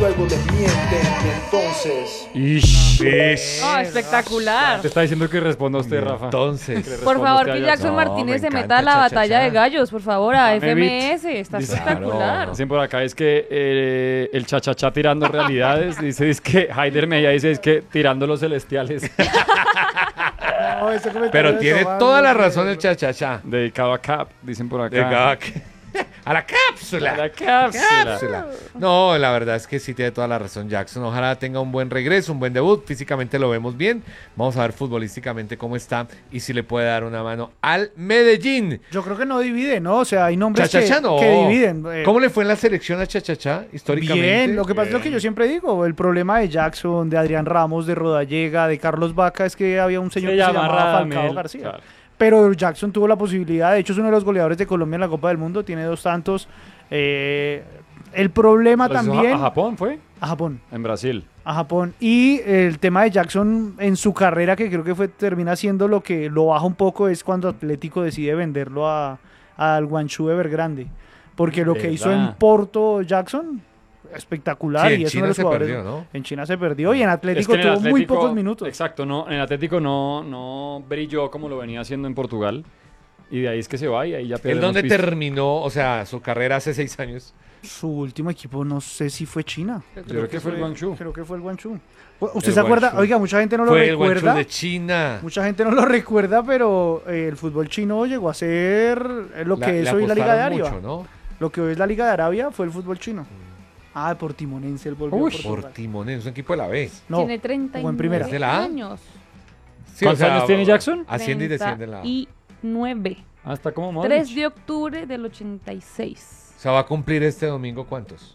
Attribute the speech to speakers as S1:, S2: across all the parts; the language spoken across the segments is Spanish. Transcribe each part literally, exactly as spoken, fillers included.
S1: Luego le mienten y entonces...
S2: Ish.
S3: Ish.
S4: Oh, espectacular.
S2: Te está diciendo que responda usted, Rafa.
S3: Entonces.
S2: Que le
S4: Por
S2: responda
S4: favor,
S2: usted a
S4: que
S2: Jackson.
S4: Jackson
S3: No,
S4: Martínez
S3: me
S4: se meta
S3: encanta
S4: a la
S3: cha, cha,
S4: batalla
S3: cha.
S4: de gallos, por favor, a
S2: Dame
S4: F M
S2: beat.
S4: S. Está
S2: Dice-
S4: espectacular.
S3: Claro.
S2: Dicen por acá es que eh, el chachachá tirando realidades. Dice es que Haider Meya dice es que tirando los celestiales.
S5: No, ese comentario
S3: Pero
S5: de
S3: tiene
S5: Tomás,
S3: toda la
S5: no,
S3: razón
S5: no,
S3: el cha-cha-cha.
S2: Dedicado a Cap, dicen por acá.
S3: De Gak. A la cápsula.
S2: A la cápsula.
S3: Cápsula. No, la verdad es que sí tiene toda la razón Jackson. Ojalá tenga un buen regreso, un buen debut. Físicamente lo vemos bien. Vamos a ver futbolísticamente cómo está y si le puede dar una mano al Medellín.
S5: Yo creo que no divide, ¿no? O sea, hay nombres que,
S3: Cha-cha-cha no.
S5: que dividen. eh,
S3: ¿Cómo le fue en la selección a Cha-cha-cha históricamente?
S5: Bien, lo que pasa es lo que
S3: Bien.
S5: yo siempre digo, el problema de Jackson, de Adrián Ramos, de Rodallega, de Carlos Vaca, es que había un señor
S2: Se
S5: que se
S2: llama
S5: llamaba
S2: Radamel,
S5: Falcao García.
S2: claro.
S5: Pero Jackson tuvo la posibilidad, de hecho es uno de los goleadores de Colombia en la Copa del Mundo, tiene dos tantos. Eh, el problema
S2: Pero eso
S5: también...
S2: ¿A Japón fue?
S5: A Japón.
S2: En Brasil.
S5: A Japón. Y el tema de Jackson en su carrera, que creo que fue termina siendo lo que lo baja un poco, es cuando Atlético decide venderlo a, al Guangzhou Evergrande. Porque lo que
S2: ¿Verdad?
S5: hizo en Porto Jackson, espectacular.
S3: Sí, en
S5: y es uno
S3: China
S5: de los
S3: se
S5: jugadores-
S3: perdió, ¿no?
S5: En China se perdió y en Atlético
S2: Es que en el
S5: tuvo muy
S2: Atlético-
S5: pocos minutos.
S2: Exacto, no, en el Atlético no, no brilló como lo venía haciendo en Portugal. Y de ahí es que se va y ahí ya
S3: ¿En
S2: perdemos
S3: dónde
S2: pista.
S3: terminó, o sea, su carrera hace seis años?
S5: Su último equipo no sé si fue China.
S2: Yo creo que fue el Guangzhou.
S5: Creo que fue el Guangzou. ¿Usted
S3: El
S5: se acuerda?
S3: Guangzhou.
S5: Oiga, mucha gente no lo
S3: Fue el Guangzhou
S5: recuerda.
S3: de China.
S5: Mucha gente no lo recuerda, pero eh, el fútbol chino llegó a ser eh, lo
S3: La-
S5: que
S3: le
S5: es hoy la Liga de
S3: apostaron
S5: Arabia.
S3: mucho, ¿no?
S5: Lo que hoy es la Liga de Arabia fue el fútbol chino. Ah, Portimonense, el volvió a
S2: Uy.
S5: Portugal.
S3: Portimonense, es un equipo de la B.
S5: No,
S4: Tiene treinta y
S5: jugó en primera.
S3: ¿Es de la A?
S4: años.
S3: Sí,
S2: ¿Cuántos años tiene Jackson?
S3: Asciende y desciende en la A.
S4: Y nueve.
S2: Ah, está como Modric.
S4: tres de octubre del ochenta y seis.
S3: O sea, va a cumplir este domingo ¿cuántos?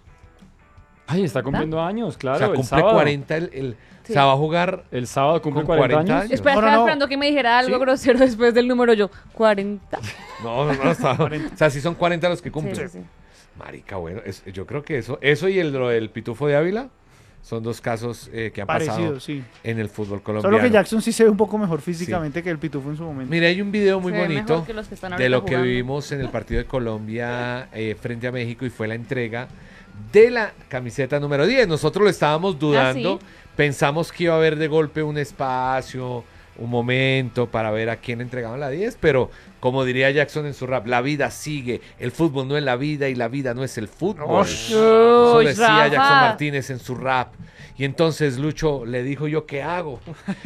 S2: Ay, está cumpliendo años, claro.
S3: o sea,
S2: el
S3: cumple
S2: sábado.
S3: cuarenta el, el-
S4: Sí.
S3: O sea, va a jugar
S2: El sábado cumple
S3: Con
S2: cuarenta,
S3: cuarenta
S2: años.
S3: años.
S4: Espera,
S5: No, no,
S4: estaba
S5: no.
S4: esperando que me dijera algo
S5: ¿Sí?
S4: grosero después del número yo. cuarenta.
S3: No, no, no, está- o sea, sí son cuarenta los que
S4: Sí,
S3: cumplen.
S4: sí, sí.
S3: Marica, bueno, es- yo creo que eso, eso y el, lo del Pitufo de Ávila son dos casos eh, que han pasado
S5: parecido, sí.
S3: en el fútbol colombiano.
S5: Solo que Jackson sí se ve un poco mejor físicamente que el Pitufo en su momento.
S3: Mira, hay un video muy
S4: Se ve
S3: bonito
S4: mejor que los que están
S3: de
S4: ahorita
S3: lo que
S4: jugando.
S3: vivimos en el partido de Colombia eh, frente a México y fue la entrega de la camiseta número diez. Nosotros lo estábamos dudando,
S4: Ah, ¿sí?
S3: pensamos que iba a haber de golpe un espacio, un momento para ver a quién entregaban la diez, pero como diría Jackson en su rap, la vida sigue, el fútbol no es la vida y la vida no es el fútbol. Eso
S4: Uy,
S3: decía
S4: Rafa.
S3: Jackson Martínez en su rap. Y entonces Lucho le dijo yo, ¿qué hago?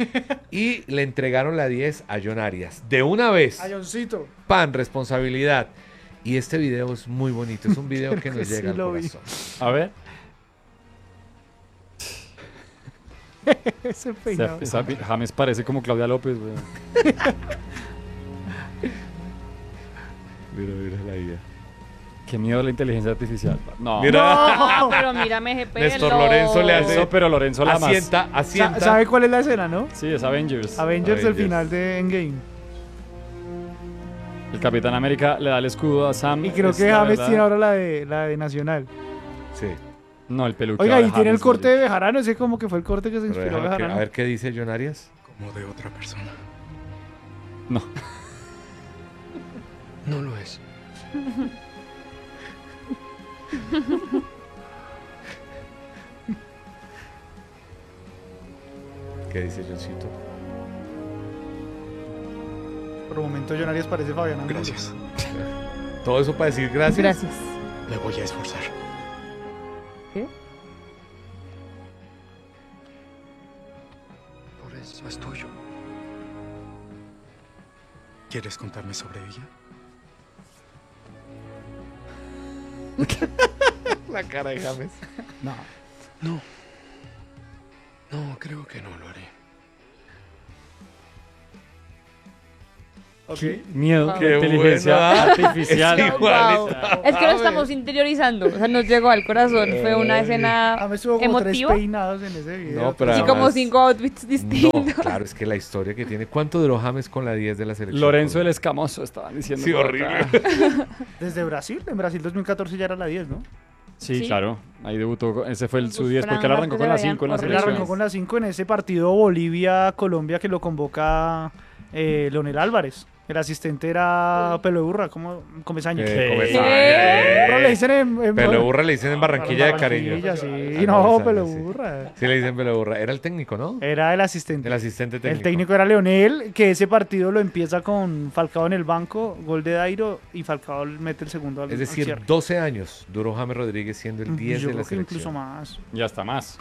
S3: Y le entregaron la diez a John Arias. De una vez.
S5: Ayoncito.
S3: Pan, responsabilidad. Y este video es muy bonito. Es un video que
S5: Creo
S3: nos
S5: que sí
S3: llega al
S5: lo vi.
S3: corazón.
S2: A ver.
S5: Ese
S2: Esa-
S5: peinado.
S2: esa- James parece como Claudia López, güey.
S3: Mira, mira la idea.
S2: Qué miedo la inteligencia artificial. No.
S3: Mira.
S4: No, pero mírame ese pelo.
S3: Néstor Lorenzo le hace-
S2: Eso, pero Lorenzo la más.
S3: Asienta,
S5: Sa-
S3: asienta.
S5: ¿Sabe cuál es la escena, no?
S2: Sí, es Avengers.
S5: Avengers, el
S3: Avengers.
S5: final de Endgame.
S2: El Capitán América le da el escudo a Sam.
S5: Y creo
S2: es
S5: que
S2: la
S5: James
S2: verdad.
S5: tiene ahora la de, la de Nacional.
S3: Sí.
S2: No, el peluque.
S5: Oiga,
S2: ahora
S5: y tiene el
S2: James,
S5: corte
S2: güey.
S5: de Bejarano, ese como que fue el corte que se
S3: Pero
S5: inspiró
S3: déjalo que-
S5: Bejarano.
S3: a ver qué dice John Arias.
S1: Como de otra persona.
S2: No.
S1: No lo es.
S3: ¿Qué dice Johncito?
S5: Por un momento John Arias parece Fabián Angulo.
S1: Gracias.
S3: Todo eso para decir gracias.
S4: Gracias.
S1: Me voy a esforzar.
S4: ¿Qué?
S1: Por eso es tuyo. ¿Quieres contarme sobre ella?
S3: La cara de James.
S5: No.
S1: No. No, creo que no lo haré.
S5: Ok.
S2: Miedo.
S4: Qué
S2: inteligencia
S3: buena.
S2: artificial.
S3: Es igual.
S4: Wow. Es que lo estamos interiorizando. O sea, nos llegó al corazón. Fue una escena
S5: James tuvo como tres
S4: emotiva.
S5: peinados en ese video.
S3: No, pero
S4: Y
S3: además-
S4: como cinco outfits
S3: No,
S4: distintos.
S3: claro, es que la historia que tiene. ¿Cuánto duró James con la diez de la selección?
S2: Lorenzo el Escamoso, estaban diciendo.
S3: Sí,
S2: por
S3: horrible.
S2: acá.
S5: Desde Brasil. En Brasil dos mil catorce ya era la diez, ¿no?
S2: Sí,
S4: Sí.
S2: claro. Ahí debutó. Ese fue el
S4: Con
S2: su
S4: sus
S2: diez, porque él
S4: franjas
S2: arrancó
S4: que
S2: con
S4: se
S2: la
S4: veían
S2: cinco en la
S5: Él
S4: horribles.
S2: selección.
S5: arrancó con la cinco en ese partido Bolivia-Colombia que lo convoca eh, Leonel Álvarez. El asistente era Pelo de Burra, ¿cómo? Comesaña.
S3: Que
S2: ¿Qué?
S3: Comesaña,
S5: Burra
S3: eh.
S5: le dicen en, en-
S3: Pelo de Burra le dicen en Barranquilla de cariño.
S5: Barranquilla, sí.
S3: Ah,
S5: No,
S3: Comesaña,
S5: Pelo
S3: sí.
S5: de Burra.
S3: Sí le dicen Pelo de Burra. Era el técnico, ¿no?
S5: Era el asistente.
S3: El asistente técnico.
S5: El técnico era Leonel, que ese partido lo empieza con Falcao en el banco, gol de Dairo, y Falcao mete el segundo al
S3: Es
S5: al
S3: decir,
S5: cierre.
S3: doce años duró James Rodríguez siendo el diez
S5: Yo
S3: de la
S5: creo que incluso
S3: selección.
S5: más.
S2: Ya está más.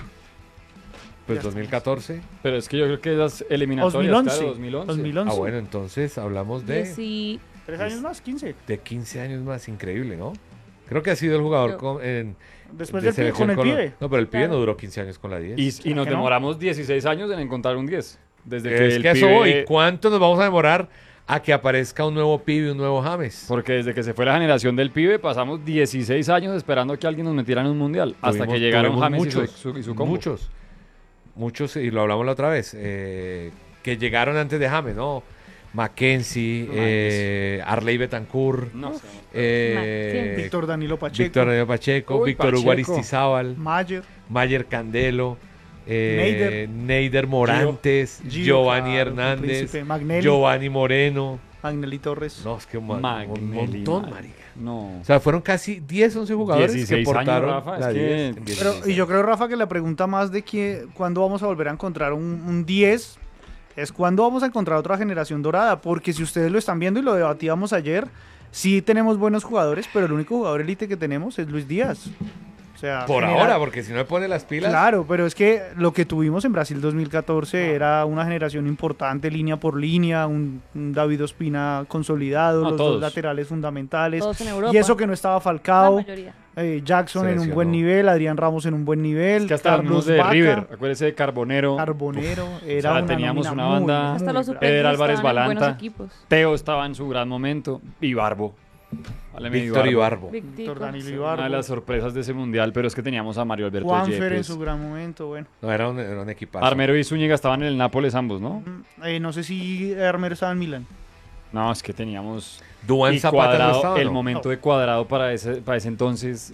S3: Pues
S5: Ya
S3: dos mil catorce.
S2: Pero es que yo creo que esas eliminatorias,
S5: dos mil once.
S2: claro, dos mil once.
S5: dos mil once.
S3: Ah, bueno, entonces hablamos de,
S4: Dieci-
S5: ¿Tres años más? ¿quince?
S3: de quince años más. Increíble, ¿no? Creo que ha sido el jugador
S4: Yo-
S3: con, en,
S5: Después
S3: de
S5: del pibe,
S3: selección
S5: con el
S3: con la-
S5: pibe.
S3: No, pero el pibe
S4: Claro.
S3: no duró quince años con la diez.
S2: Y, y nos
S5: ¿Que no?
S2: demoramos dieciséis años en encontrar un diez. Desde que
S3: es
S2: el
S3: que a eso
S2: pibe-
S3: voy. ¿Cuánto nos vamos a demorar a que aparezca un nuevo pibe, un nuevo James?
S2: Porque desde que se fue la generación del pibe pasamos dieciséis años esperando que alguien nos metiera en un mundial. hasta
S3: Tuvimos-
S2: que llegaron
S3: tuvimos
S2: James y
S3: muchos,
S2: su, su- y su combo.
S3: Muchos. Muchos, y lo hablamos la otra vez, eh, que llegaron antes de James, ¿no? Mackenzie,
S2: No,
S3: eh, Arley Betancourt,
S2: No sé.
S3: eh,
S5: Víctor Danilo Pacheco,
S3: Víctor Daniel Pacheco,
S2: Uy,
S3: Víctor Hugo
S2: Pacheco.
S3: Aristizábal,
S5: Mayer,
S3: Mayer Candelo, eh,
S5: Neider.
S3: Neider Morantes,
S5: Gio,
S3: Giovanni
S5: claro,
S3: Hernández,
S5: Príncipe, Magnelli,
S3: Giovanni Moreno.
S5: Magnelli Torres.
S3: No, es que un, ma- un
S2: Magnelli,
S3: montón,
S2: madre.
S3: marica.
S2: No.
S3: O sea, fueron casi diez, once jugadores
S2: dieciséis
S3: que
S2: años,
S3: portaron
S2: Rafa, es
S3: la
S2: que-
S3: diez en
S5: Pero,
S3: dieciséis
S5: y yo
S3: años.
S5: creo, Rafa, que la pregunta más de que cuándo vamos a volver a encontrar un, un diez es cuándo vamos a encontrar otra generación dorada. Porque si ustedes lo están viendo y lo debatíamos ayer, sí tenemos buenos jugadores, pero el único jugador élite que tenemos es Luis Díaz. O sea,
S3: Por
S5: genera-
S3: ahora, porque si no me pone las pilas.
S5: Claro, pero es que lo que tuvimos en Brasil dos mil catorce era una generación importante, línea por línea, un, un David Ospina consolidado,
S2: No,
S5: los
S2: todos.
S5: dos laterales fundamentales.
S4: Todos en Europa.
S5: Y eso que no estaba
S4: La
S5: Falcao,
S4: mayoría.
S5: eh, Jackson en un
S3: Seleccionó.
S5: buen nivel, Adrián Ramos en un buen nivel,
S2: Es que hasta hablamos
S5: Carlos
S2: de
S5: Vaca,
S2: River. Acuérdese de Carbonero.
S5: Carbonero, era
S2: O sea,
S5: una
S2: teníamos
S5: nómina
S2: una
S5: muy,
S2: banda-
S4: Hasta
S5: muy
S4: los
S5: grande.
S4: suplentes
S2: Eder Álvarez
S4: estaban en buenos
S2: Balanta.
S4: equipos.
S2: Teo estaba en su gran momento. Y Barbo. Vale, mi
S3: Víctor Ibarbo.
S4: Victico.
S5: Víctor Danilo
S2: Una
S5: Ibarbo,
S2: de las sorpresas de ese mundial, pero es que teníamos a Mario Alberto
S5: Juanfer en
S2: Yepes.
S5: su gran momento, bueno.
S3: No, era un, era un equipazo.
S2: Armero y Zúñiga estaban en el Nápoles ambos, ¿no?
S5: Mm, eh, no sé si Armero estaba en Milan.
S2: No, es que teníamos
S3: Duan
S2: y
S3: Zapata no
S2: Cuadrado,
S3: estaba,
S2: el
S3: ¿no?
S2: momento de Cuadrado para ese, para ese entonces.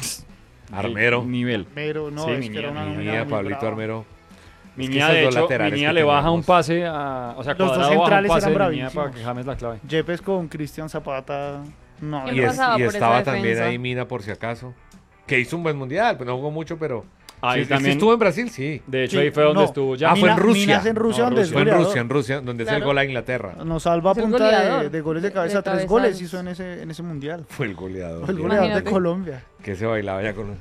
S3: Armero.
S2: el Nivel.
S5: Pero no,
S2: Sí,
S5: es
S2: Miñía,
S5: que era una
S2: Miñía,
S5: nómina
S3: Mía,
S5: muy
S3: Pablito
S5: brava.
S3: Armero.
S2: Miñía,
S3: esas
S2: de
S3: dos
S2: hecho,
S3: laterales
S2: Miñía
S3: que
S2: le baja
S3: teníamos.
S2: un pase a. O sea,
S5: Los dos
S2: Cuadrado baja un
S5: centrales
S2: pase
S5: eran
S2: de Miñía para
S5: bravísimos.
S2: que James la clave.
S5: Yepes con Cristian Zapata. No,
S4: ¿Quién
S3: Y,
S5: era-
S3: es-
S4: pasaba
S3: y
S4: por esa
S3: estaba también
S4: defensa?
S3: ahí Mina, por si acaso. Que hizo un buen mundial, pues no jugó mucho, pero.
S2: Ahí
S3: sí, sí,
S2: también.
S3: sí estuvo en Brasil, sí.
S2: De hecho,
S5: Sí,
S2: ahí fue donde
S5: no.
S2: estuvo ya.
S3: Ah, fue en
S5: Mina-
S3: Rusia.
S5: Mina es en Rusia
S2: No,
S5: donde es
S2: Rusia.
S3: Fue en
S5: goleador.
S3: Rusia, en Rusia, donde es el
S4: Claro.
S3: gol a Inglaterra.
S5: Nos salva a
S4: Es el
S5: punta de,
S4: goleador
S5: de goles de
S4: de-
S5: cabeza.
S4: de
S5: Tres
S4: cabezazos.
S5: goles hizo en ese, en ese mundial.
S3: Fue el goleador.
S5: Fue el
S3: sí.
S5: goleador de
S4: Imagínate.
S5: Colombia.
S3: Que se bailaba ya con.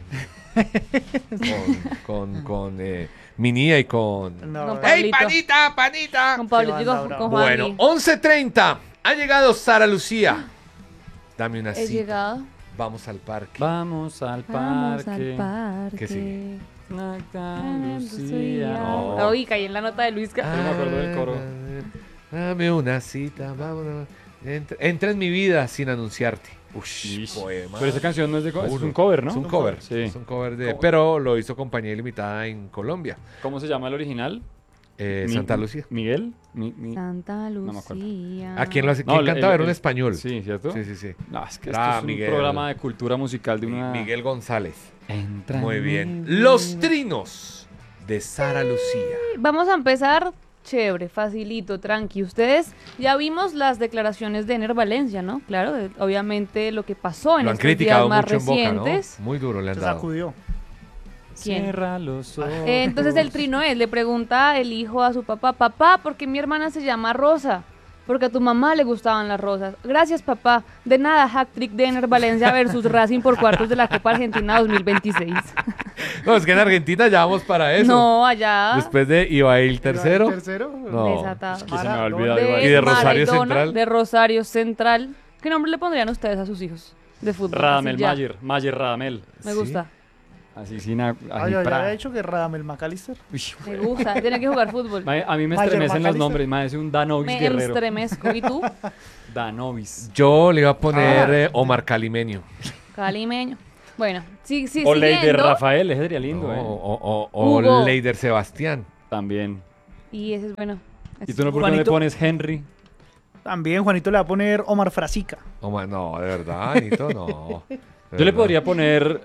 S3: con, con, con eh, Minía y con.
S5: No,
S4: Con
S5: eh,
S3: ¡Ey,
S4: Pablito.
S3: panita, panita!
S4: Con Pablito y
S5: banda
S4: con,
S5: brava.
S4: con
S3: Bueno,
S4: Juanmi.
S3: once treinta. Ha llegado Sara Lucía. Dame una
S4: He
S3: cita.
S4: llegado.
S3: Vamos al parque.
S2: Vamos al
S4: Vamos
S2: parque.
S4: al parque.
S3: ¿Qué sigue?
S2: Santa
S4: Lucía.
S2: Lucía.
S3: No.
S4: Uy, caí en la nota de Luisca.
S2: no me acuerdo del coro.
S3: Dame una cita, vámonos. Entra, entra en mi vida sin anunciarte. Ush,
S2: Ish.
S3: poema.
S2: Pero esa canción no es de co- es
S3: Uno.
S2: un cover, ¿no?
S3: Es un cover.
S2: Sí.
S3: Es un cover de.
S2: Cover.
S3: Pero lo hizo Compañía Ilimitada en Colombia.
S2: ¿Cómo se llama el original?
S3: Eh,
S2: Mi-
S3: Santa Lucía.
S2: ¿Miguel? Mi- mi-
S4: Santa
S2: No me acuerdo.
S4: Lucía.
S3: ¿A quién lo hace?
S2: No,
S3: ¿Quién
S2: el-
S3: cantaba?
S2: el-
S3: Era un
S2: el-
S3: español.
S2: Sí, ¿cierto?
S3: Sí, sí, sí.
S2: No, es que
S3: Era
S2: esto es un
S3: Miguel.
S2: programa de cultura musical de una...
S3: Miguel González.
S2: Entra
S3: Muy
S2: en
S3: bien.
S2: mi
S3: Los
S2: vida.
S3: trinos de Sara Lucía.
S4: Vamos a empezar chévere, facilito, tranqui. Ustedes ya vimos las declaraciones de Ener Valencia, ¿no? Claro, de- obviamente lo que pasó en
S3: Lo han
S4: estos días
S3: criticado
S4: más
S3: mucho en Boca,
S4: recientes.
S3: ¿no? Muy duro le han
S5: Se
S3: dado.
S5: sacudió.
S4: ¿Quién?
S2: Cierra los ojos.
S4: Eh, entonces el trino es, le pregunta el hijo a su papá, papá, ¿por qué mi hermana se llama Rosa? Porque a tu mamá le gustaban las rosas. Gracias, papá. De nada, hat-trick de Ener Valencia versus Racing por cuartos de la Copa Argentina dos mil veintiséis.
S3: No, es que en Argentina ya vamos para eso.
S4: No, allá.
S3: Después de Ibail tercero.
S5: Tercero.
S3: No.
S4: Desatado.
S2: Es que se me ha
S5: Maradona.
S2: olvidado
S4: De
S2: igual.
S3: Y de Rosario
S4: Maradona,
S3: Central.
S4: De Rosario Central. ¿Qué nombre le pondrían ustedes a sus hijos de fútbol?
S2: Radamel
S4: Así ya.
S2: Mayer. Mayer Radamel.
S4: Me
S3: Sí.
S4: gusta.
S2: Así sin a-
S5: Ah,
S2: así
S5: yo ya
S2: pra-
S5: había dicho que Radamel McAllister.
S2: Uy,
S4: Me gusta. Tiene que jugar fútbol.
S2: mae, a mí me
S5: Mayer
S2: estremecen los
S5: McAllister.
S2: nombres. Me es un Danovis
S4: Me
S2: Guerrero.
S4: estremezco. ¿Y tú?
S2: Danovis.
S3: Yo le iba a poner
S5: Ah.
S3: eh, Omar Calimeño.
S4: Calimeño. Bueno, sí, sí,
S2: O Leider
S4: siguiendo.
S2: Rafael. Ese sería
S3: No,
S2: lindo, eh.
S3: o o, o
S4: Hugo.
S3: Leider Sebastián.
S2: También.
S4: Y ese es bueno.
S2: ¿Y tú no por qué no le
S5: Juanito.
S2: pones Henry?
S5: También Juanito le va a poner Omar Frasica.
S3: Omar, no, de verdad, Anito, no. De
S2: Yo le
S3: verdad.
S2: podría poner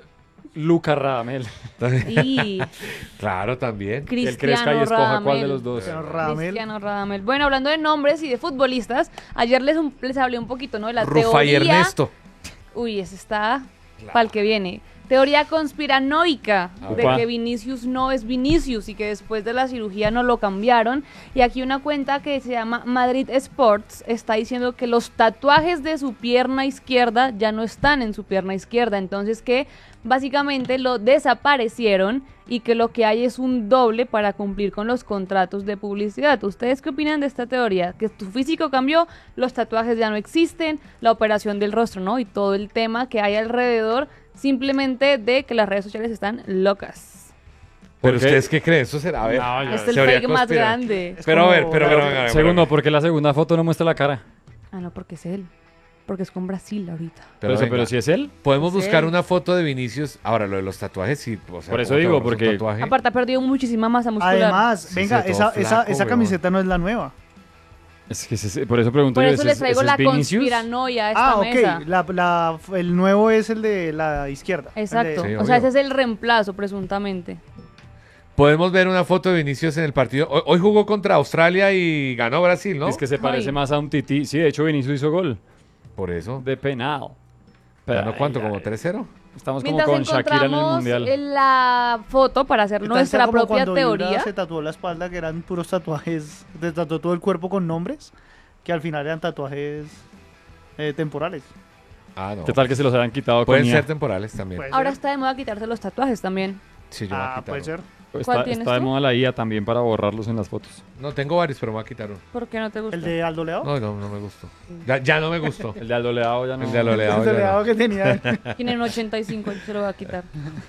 S2: Luca Radamel.
S4: Y
S3: Claro, también.
S2: Que él crezca y
S4: Cristiano
S2: escoja cuál de
S4: Radamel.
S2: los dos.
S5: Cristiano Radamel.
S4: Cristiano Radamel. Bueno, hablando de nombres y de futbolistas, ayer les, un- les hablé un poquito, ¿no? De la
S3: Rufa y
S4: teoría.
S3: Ernesto.
S4: Uy, ese está para el que viene. Teoría conspiranoica de
S2: Upa.
S4: que Vinicius no es Vinicius y que después de la cirugía no lo cambiaron. Y aquí una cuenta que se llama Madrid Sports está diciendo que los tatuajes de su pierna izquierda ya no están en su pierna izquierda. Entonces que básicamente lo desaparecieron y que lo que hay es un doble para cumplir con los contratos de publicidad. ¿Ustedes qué opinan de esta teoría? Que tu físico cambió, los tatuajes ya no existen, la operación del rostro, ¿no? Y todo el tema que hay alrededor simplemente de que las redes sociales están locas.
S3: Pero
S2: ¿Por qué?
S3: ¿ustedes qué creen? Eso será, a ver.
S2: No, yo-
S4: Es el
S3: teoría
S4: fake más
S3: conspira-
S4: grande.
S5: Es
S3: Pero a
S5: como-
S3: ver, pero, pero, venga, venga,
S2: Segundo,
S3: venga.
S2: ¿por qué la segunda foto no muestra la cara?
S4: Ah, no, porque es él. Porque es con Brasil ahorita.
S2: Pero, eso-
S3: venga.
S2: pero si es él.
S3: Podemos
S4: Sí.
S3: buscar una foto de Vinicius. Ahora, lo de los tatuajes, sí. O sea,
S2: Por eso
S3: ¿cómo te
S2: digo,
S3: borras un
S2: porque-
S3: tatuaje?
S4: Aparte ha perdido muchísima masa muscular.
S5: Además,
S3: Sí,
S5: venga,
S3: se ve
S5: esa,
S3: todo
S5: esa,
S3: flaco,
S5: esa
S3: weón.
S5: camiseta no es la nueva.
S2: Es que ese- por eso pregunto
S4: Por
S2: yo,
S4: eso
S2: ¿ese
S4: les
S2: es-
S4: traigo
S2: ese
S4: la
S2: es Vinicius?
S4: conspiranoia a esta
S5: Ah, ok.
S4: mesa.
S5: La, la- el nuevo es el de la izquierda. el de-
S4: Exacto.
S3: Sí,
S4: o sea,
S3: obvio.
S4: ese es el reemplazo, presuntamente.
S3: Podemos ver una foto de Vinicius en el partido. Hoy, hoy jugó contra Australia y ganó Brasil, ¿no?
S2: Es que se parece
S4: Ay.
S2: más a un tití. Sí, de hecho Vinicius hizo gol
S3: Por eso.
S2: de penal.
S3: ¿Ganó cuánto?
S2: Ay,
S3: ¿Como
S2: ay.
S3: tres cero?
S2: Estamos como
S4: Mientras
S2: con Shakira en el
S4: encontramos
S2: mundial.
S4: en la foto para hacer
S5: ¿Qué tal
S4: nuestra
S5: sea como
S4: propia
S5: cuando Ibra
S4: teoría.
S5: se tatuó la espalda, que eran puros tatuajes, se tatuó todo el cuerpo con nombres, que al final eran tatuajes eh, temporales.
S3: Ah, no.
S2: ¿Qué tal que se los hayan quitado
S3: Pueden
S2: con I A?
S3: ser temporales también.
S5: Puede
S4: Ahora
S5: ser.
S4: está de moda quitarse los tatuajes también.
S3: Sí, yo me voy a
S5: Ah,
S3: quitar
S5: puede
S3: uno.
S5: ser.
S2: Está,
S4: ¿Cuál tienes
S2: está de
S4: tú?
S2: moda la I A también para borrarlos en las fotos.
S3: No, tengo varios, pero me voy a quitar uno.
S4: ¿Por qué no te gusta?
S5: ¿El de Aldo Leao?
S3: No, no, no me gustó. Ya, ya no me gustó.
S2: El de Aldo Leao ya no.
S3: El de Aldo Leao.
S5: El de
S3: ya no.
S5: Leao que tenía.
S4: Tiene un ochenta y cinco, yo se lo voy a quitar.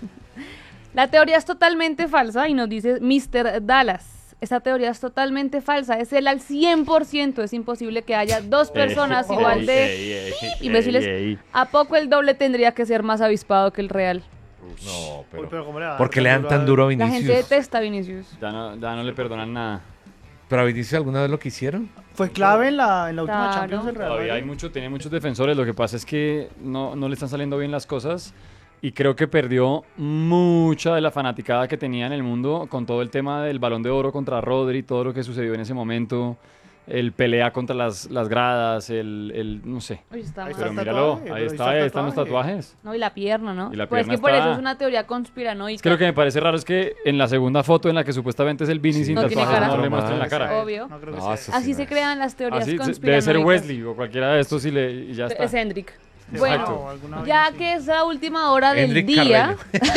S4: La teoría es totalmente falsa y nos dice mister Dallas. Esta teoría es totalmente falsa, es él al cien por ciento. Es imposible que haya dos personas
S2: Ey,
S4: igual
S2: ey,
S4: de
S2: ey, ey, ey,
S4: imbéciles.
S2: ey.
S4: ¿A poco el doble tendría que ser más avispado que el real?
S3: No,
S5: Uy,
S3: pero.
S5: pero ¿cómo le va a dar
S3: ¿Por qué le dan tan duro a
S4: La gente
S3: Vinicius?
S4: detesta a Vinicius.
S2: Ya no, ya no le perdonan nada.
S3: ¿Pero a Vinicius alguna vez lo quisieron?
S5: Fue clave en la, en la última
S4: Claro.
S5: Champions del Real
S2: Todavía hay
S5: Madrid.
S2: mucho, tiene muchos defensores. Lo que pasa es que no, no le están saliendo bien las cosas. Y creo que perdió mucha de la fanaticada que tenía en el mundo con todo el tema del Balón de Oro contra Rodri, todo lo que sucedió en ese momento. El pelea contra las, las gradas, el, el no sé.
S4: Uy, está
S5: Ahí
S4: mal.
S2: Pero
S5: el
S2: míralo,
S5: tatuaje,
S2: ahí
S5: pero ahí
S2: está,
S5: está el
S2: ahí están los
S5: tatuaje.
S2: tatuajes.
S4: No, y la pierna, ¿no?
S2: Y la
S4: pues es
S2: pierna
S4: que por
S2: está-
S4: eso es una teoría conspiranoica.
S2: Es que lo que me parece raro es que en la segunda foto en la que supuestamente es el Vini
S3: Sí,
S2: sin
S4: no tiene
S2: tatuajes
S4: cara.
S2: no le
S3: No
S2: muestran la
S3: más.
S2: cara.
S4: Obvio.
S5: No creo que
S3: No,
S5: sea.
S3: eso sí
S4: Así
S3: no
S4: se
S3: es.
S4: crean las teorías
S2: Así
S4: conspiranoicas.
S2: debe ser Wesley o cualquiera de estos y, le, y ya está.
S4: Es Hendrik.
S5: Sí,
S4: Bueno,
S5: o alguna
S4: ya
S5: vaina así.
S4: que es la última hora del
S3: Hendrik
S4: día,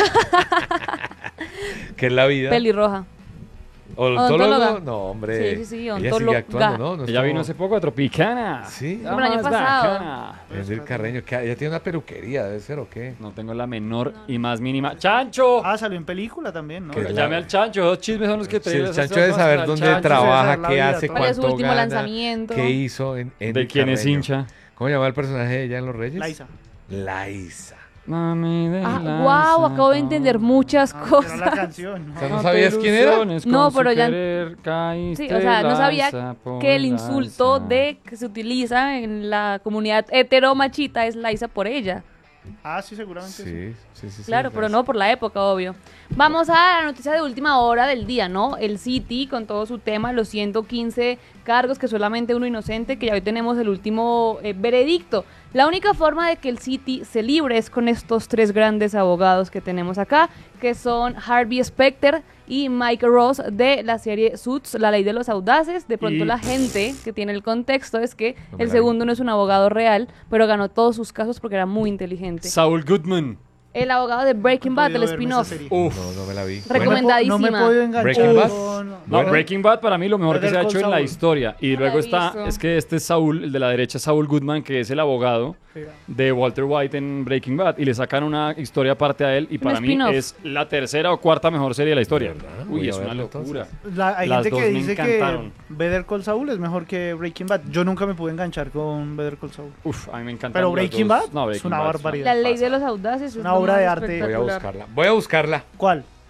S3: ¿Qué es la vida?
S4: pelirroja.
S3: ¿Odontólogo?
S4: Odontóloga.
S3: No, hombre.
S4: Sí, sí, sí,
S3: Ella sigue
S4: odontóloga.
S3: actuando, ¿no? No es
S2: Ella
S3: como-
S2: vino hace poco a Tropicana.
S3: Sí.
S2: La
S4: Como el año
S2: más
S4: pasado.
S2: bacana.
S3: Hendrik Carreño. que Ella tiene una peluquería, debe ser, ¿o qué?
S2: No tengo la menor y más mínima. ¡Chancho!
S5: Ah, salió en película también, ¿no?
S3: Que
S2: Que
S3: la-
S2: llame al Chancho, dos chismes son los que
S3: Sí,
S2: te
S3: el chancho debe saber dónde trabaja,
S5: la
S3: qué
S5: vida,
S3: hace,
S5: todo.
S4: ¿Cuál es su
S3: cuánto
S4: último
S3: gana,
S4: lanzamiento?
S3: qué hizo en, en
S2: ¿De quién es
S3: Carreño.
S2: hincha?
S3: ¿Cómo llamaba el personaje de ella en Los Reyes?
S5: Laisa.
S3: Laisa.
S2: Mami de
S4: Ah,
S2: la
S4: wow, acabo de entender muchas
S5: Ah, era la
S4: cosas.
S5: canción.
S3: O sea, ¿no sabías quién era?
S4: No, pero ya- Sí, o sea, no sabía que el insulto de que se utiliza en la comunidad heteromachita es Laisa por ella.
S5: Ah, sí, seguramente. sí.
S3: Sí, sí, sí. sí,
S4: Claro, pero
S3: Laisa.
S4: no por la época, obvio. Vamos a la noticia de última hora del día, ¿no? El City con todo su tema, los ciento quince cargos, que solamente uno inocente, que ya hoy tenemos el último eh, veredicto. La única forma de que el City se libre es con estos tres grandes abogados que tenemos acá, que son Harvey Specter y Mike Ross de la serie Suits, La Ley de los Audaces. De pronto
S2: Y-
S4: la gente que tiene el contexto es que
S3: No me
S4: el
S3: la vi.
S4: segundo no es un abogado real, pero ganó todos sus casos porque era muy inteligente.
S2: Saul Goodman.
S4: El abogado de Breaking
S5: No he
S4: Bad, el
S5: podido verme esa
S4: spin-off.
S5: serie.
S2: Uf.
S3: No, no me la vi.
S4: Recomendada. Recomendadísima.
S5: No me he podido enganchar
S3: Breaking Bad.
S5: con...
S2: No,
S3: Bueno.
S2: Breaking Bad para mí lo mejor que
S5: Better
S2: se ha
S5: Call
S2: hecho en la
S5: Saul.
S2: historia. Y
S4: No la
S2: luego
S4: he
S2: está,
S4: visto.
S2: es que este es Saul, el de la derecha, Saul Goodman, que es el abogado de Walter White en Breaking Bad. Y le sacan una historia aparte a él. Y
S4: Un
S2: para mí
S4: spin-off.
S2: es la tercera o cuarta mejor serie de la historia.
S3: ¿De verdad? Voy
S2: Uy,
S3: a
S2: es una
S3: verlo,
S2: locura.
S5: La- hay
S2: Las
S5: gente
S2: dos
S5: que
S2: me
S5: dice que
S2: encantaron.
S5: Better Call Saul es mejor que Breaking Bad. Yo nunca me pude enganchar con Better Call Saul.
S2: Uf, a mí me encanta.
S5: Pero Breaking Bad
S2: No,
S5: es
S2: Breaking
S5: una
S2: Bad
S5: barbaridad.
S4: La Ley de los Audaces es
S5: Una
S4: lo
S5: obra
S4: más
S5: de arte.
S3: Voy a
S4: espectacular.
S3: buscarla. Voy a buscarla.
S5: ¿Cuál?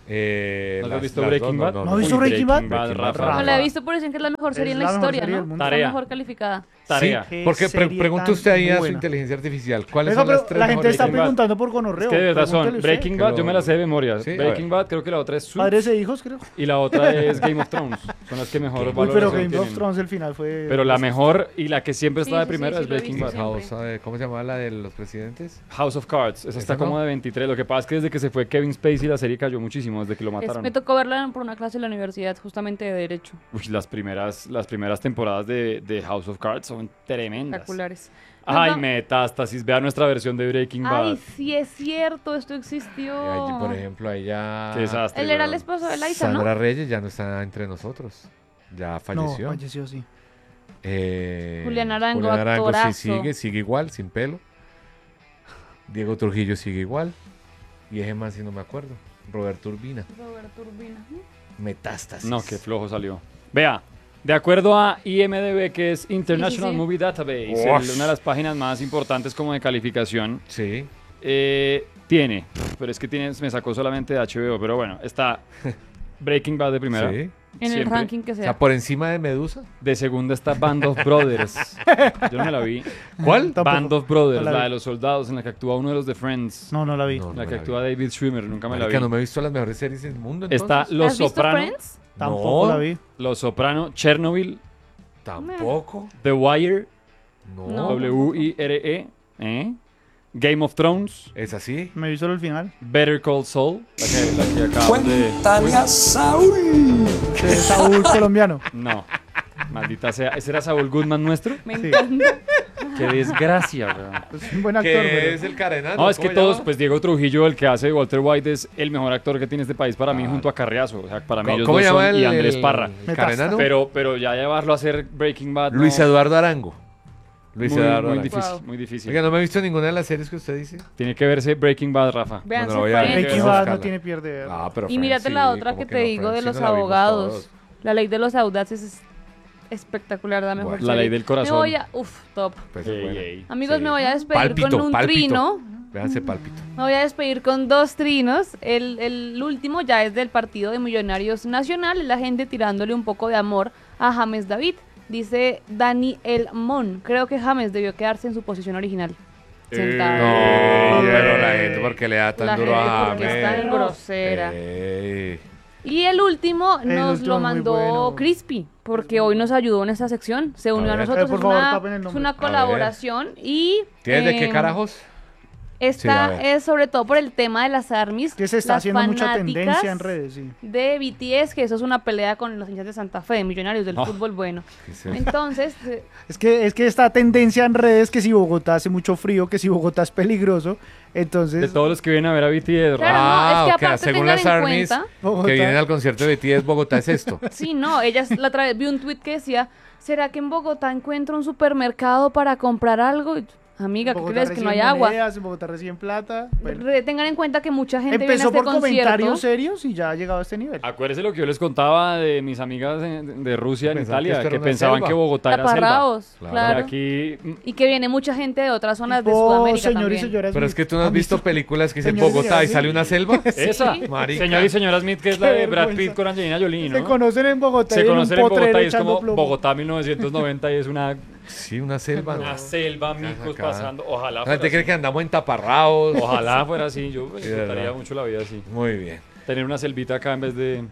S3: Eh,
S2: ¿No has
S3: las-
S2: visto
S3: las
S2: Breaking
S3: dos,
S2: Bad?
S3: no,
S5: ¿No
S3: no,
S5: has
S3: no.
S5: visto
S2: Uy,
S5: Breaking Bad?
S2: Bad, Rafa.
S4: No la he visto, pero dicen que es la mejor serie en la,
S5: la mejor
S4: historia,
S5: serie
S4: ¿no?
S5: del mundo.
S4: La
S2: Tarea.
S4: mejor calificada.
S2: Tarea.
S3: Sí,
S5: Qué
S3: porque pre-
S5: serie
S3: pregunta
S5: tan
S3: usted ahí a su
S5: buena.
S3: inteligencia artificial, ¿cuáles
S5: Venga,
S3: son las
S5: pero
S3: tres
S5: la gente
S3: mejores
S5: está
S2: Breaking Bad.
S5: preguntando por gonorreo.
S2: Es que de verdad son
S5: pregúntele usted.
S2: Breaking
S3: Que
S2: Bad,
S3: lo-
S2: yo me la sé de memoria.
S3: Sí, a
S2: Breaking
S3: ver.
S2: Bad, creo que la otra es Suits
S5: Padres e hijos, creo.
S2: y la otra es Game of Thrones. Son las que mejor
S5: Uy, pero
S2: valoración
S5: Game of
S2: tienen.
S5: Thrones el final fue...
S2: Pero la mejor y la que siempre
S4: Sí,
S2: está de
S4: sí,
S2: primero
S4: sí,
S2: es
S4: sí, lo he
S2: Breaking
S4: visto
S2: Bad.
S4: siempre.
S3: House, eh, ¿cómo se llamaba la de los presidentes?
S2: House of Cards. Esa
S3: ¿Esa
S2: está
S3: no?
S2: como de veintitrés. Lo que pasa es que desde que se fue Kevin Spacey la serie cayó muchísimo, desde que lo
S4: Es-
S2: mataron.
S4: me tocó verla por una clase en la universidad, justamente de Derecho.
S2: Uy, las primeras, las primeras temporadas de, de House of Cards son tremendas.
S4: Espectaculares.
S2: Ay,
S4: Nos va-
S2: Metástasis. Vea nuestra versión de Breaking Bad.
S4: Ay, sí es cierto, esto existió.
S3: Y allí, por ejemplo, ahí ya...
S2: Qué desastre.
S4: Él era el
S2: weón.
S4: esposo de Liza, ¿no?
S3: Sandra Reyes ya no está entre nosotros. Ya
S5: No,
S3: falleció.
S5: falleció, sí.
S3: Eh,
S4: Julián Arango,
S3: Julián Arango sí
S4: actorazo.
S3: sigue, sigue igual, sin pelo. Diego Trujillo sigue igual. Y ese más si no me acuerdo. Roberto Urbina.
S4: Roberto Urbina.
S3: Metástasis.
S2: No, qué flojo salió. Vea, de acuerdo a I M D B, que es International
S4: Sí, sí, sí.
S2: Movie Database,
S3: Ush.
S2: el- una de las páginas más importantes como de calificación,
S3: Sí.
S2: eh, tiene, pero es que tiene, me sacó solamente de H B O, pero bueno, está Breaking Bad de primera.
S3: Sí.
S4: En el
S2: Siempre.
S4: ranking que
S3: O sea,
S4: sea.
S3: por encima de Medusa.
S2: De segunda está Band of Brothers. Yo no me la vi.
S3: ¿Cuál?
S5: Tampoco.
S2: Band of Brothers,
S5: No la
S2: la,
S5: vi.
S2: de los soldados, en la que actúa uno de los de Friends.
S5: No, no la vi.
S3: No, no
S2: la
S3: me
S2: que
S3: la
S2: actúa
S3: vi.
S2: David Schwimmer, nunca me la
S3: Marica,
S2: vi.
S3: no me he visto las mejores series del mundo.
S2: Está
S3: entonces.
S2: Los
S4: ¿Has visto
S2: Soprano,
S4: Friends?
S5: Tampoco
S3: No.
S5: la vi.
S2: Los Soprano, Chernobyl,
S3: Tampoco.
S2: The Wire,
S3: No.
S4: No.
S2: W I R E, ¿eh? Game of Thrones,
S3: ¿Es así?
S5: Me vi solo el final.
S2: Better Call Saul, la que, la que acabamos de...
S5: De Saúl colombiano.
S2: No, maldita sea. ¿Ese era Saúl Goodman nuestro?
S4: Me
S5: Sí.
S4: encanta.
S2: Qué desgracia, weón.
S5: Es un buen actor,
S3: ¿Qué
S5: pero...
S3: es el carenano?
S2: No, es que
S3: ¿Cómo
S2: todos,
S3: llama?
S2: pues Diego Trujillo, el que hace de Walter White, es el mejor actor que tiene este país para mí,
S3: Ah.
S2: junto a Carriazo. O sea, para mí
S3: ¿Cómo,
S2: ellos
S3: cómo
S2: dos
S3: llama
S2: son,
S3: el,
S2: y Andrés
S3: el
S2: Parra.
S3: carenano?
S2: Pero, pero ya llevarlo a hacer Breaking Bad, no,
S3: Luis Eduardo Arango. Luis
S2: muy,
S3: Eduardo
S2: muy
S3: Arango.
S2: difícil,
S4: Wow.
S2: muy difícil.
S3: Oiga, no me he visto ninguna de las series que usted dice.
S2: Tiene que verse Breaking Bad, Rafa.
S4: Vean
S3: Bueno, voy a ver.
S4: Friends.
S5: Breaking
S3: Vamos a
S5: Bad no
S3: buscarla.
S5: tiene pierde.
S3: Ah, pero
S4: Y mírate
S3: Friends
S4: la
S3: sí,
S4: otra
S3: ¿cómo
S4: que te
S3: no?
S4: digo de
S3: Friends sí
S4: los
S3: nos la vimos
S4: abogados.
S3: todos.
S4: La ley de los audaces es espectacular, la mejor
S3: Bueno.
S2: La
S4: serie.
S2: ley del corazón.
S4: Me voy a... Uf, top.
S3: Pues,
S2: Ey,
S3: bueno.
S2: ey.
S4: Amigos,
S3: Sí.
S4: me voy a despedir
S3: Pálpito,
S4: con un
S3: pálpito.
S4: trino.
S3: Véanse pálpito.
S4: Me voy a despedir con dos trinos. El, el último ya es del partido de Millonarios Nacional. Es la gente tirándole un poco de amor a James David. Dice Dani El Mon. Creo que James debió quedarse en su posición original. Sentado.
S3: No,
S5: Ey.
S3: pero la gente, ¿por qué le da tan
S4: La
S3: duro
S4: gente,
S3: a
S4: porque es
S3: James?
S4: tan grosera.
S3: Ey.
S4: Y el último
S5: El
S4: nos
S5: último
S4: lo
S5: es muy
S4: mandó
S5: bueno.
S4: Crispy, porque hoy nos ayudó en esta sección. Se unió a,
S3: ver.
S4: nosotros.
S5: Eh, por
S4: es,
S5: favor,
S4: una,
S5: tapen el
S4: es
S5: nombre.
S4: una
S3: A ver.
S4: colaboración. Y
S3: ¿Tienes de qué
S4: em,
S3: carajos? Sí, a
S4: Esta
S3: ver.
S4: es sobre todo por el tema de las armies.
S5: Que se está
S4: las
S5: haciendo mucha
S4: fanáticas
S5: tendencia en redes, sí.
S4: de B T S, que eso es una pelea con los hinchas de Santa Fe, de Millonarios del
S2: Oh.
S4: fútbol bueno.
S3: ¿Qué es eso?
S4: Entonces, eh,
S5: Es que, es que esta tendencia en redes que si Bogotá hace mucho frío, que si Bogotá es peligroso,
S2: De
S5: entonces
S2: todos los que vienen a ver a B T S,
S4: claro,
S2: Rafa.
S3: Ah,
S4: no, es que
S3: ok,
S4: aparte
S3: según
S4: tengan
S3: las
S4: en
S3: armies,
S4: cuenta,
S5: Bogotá-
S3: que vienen al concierto de B T S Bogotá es esto.
S4: sí, no, ellas la otra vez vi un tuit que decía, ¿será que en Bogotá encuentro un supermercado para comprar algo? Y, amiga, ¿qué
S5: Bogotá
S4: crees que no hay
S5: recibe
S4: agua?
S5: monedas, en Bogotá reciben plata. Bueno,
S4: Re- tengan en cuenta que mucha gente viene a
S5: empezó
S4: este
S5: por comentarios
S4: concierto.
S5: serios y ya ha llegado a este nivel.
S2: Acuérdese lo que yo les contaba de mis amigas de, de Rusia en
S3: Pensaban que
S2: Italia,
S3: esto era
S2: que
S3: una
S2: pensaban
S3: selva.
S2: que Bogotá era selva.
S4: Taparrabos,
S3: Claro.
S4: claro.
S2: Y aquí mm,
S4: Y que viene mucha gente de otras zonas de
S5: Oh,
S4: Sudamérica
S5: señor y
S4: también.
S5: señora
S3: Pero
S5: Smith,
S3: es que tú no has
S5: ¿han
S3: visto películas que dicen
S5: Señor y
S3: Bogotá
S5: señora
S3: y sale una selva.
S2: esa,
S3: Marica.
S2: señor y señora Smith, que es la
S5: Qué
S2: de Brad
S5: vergüenza.
S2: Pitt con Angelina Jolie, ¿no?
S5: Se conocen en Bogotá
S2: Se
S5: y en un
S2: conocen en
S5: potrero
S2: Bogotá y es
S5: echando
S2: como
S5: plomo.
S2: Bogotá mil novecientos noventa y es una,
S3: Sí, una selva.
S2: una
S3: ¿no?
S2: selva, micos
S3: acá.
S2: pasando. Ojalá
S3: La
S2: fuera
S3: gente cree
S2: así.
S3: que andamos en taparrabos.
S2: Ojalá fuera así. Yo pues,
S3: Sí,
S2: disfrutaría
S3: verdad.
S2: mucho la vida así.
S3: Muy bien.
S2: Tener una selvita acá en vez de...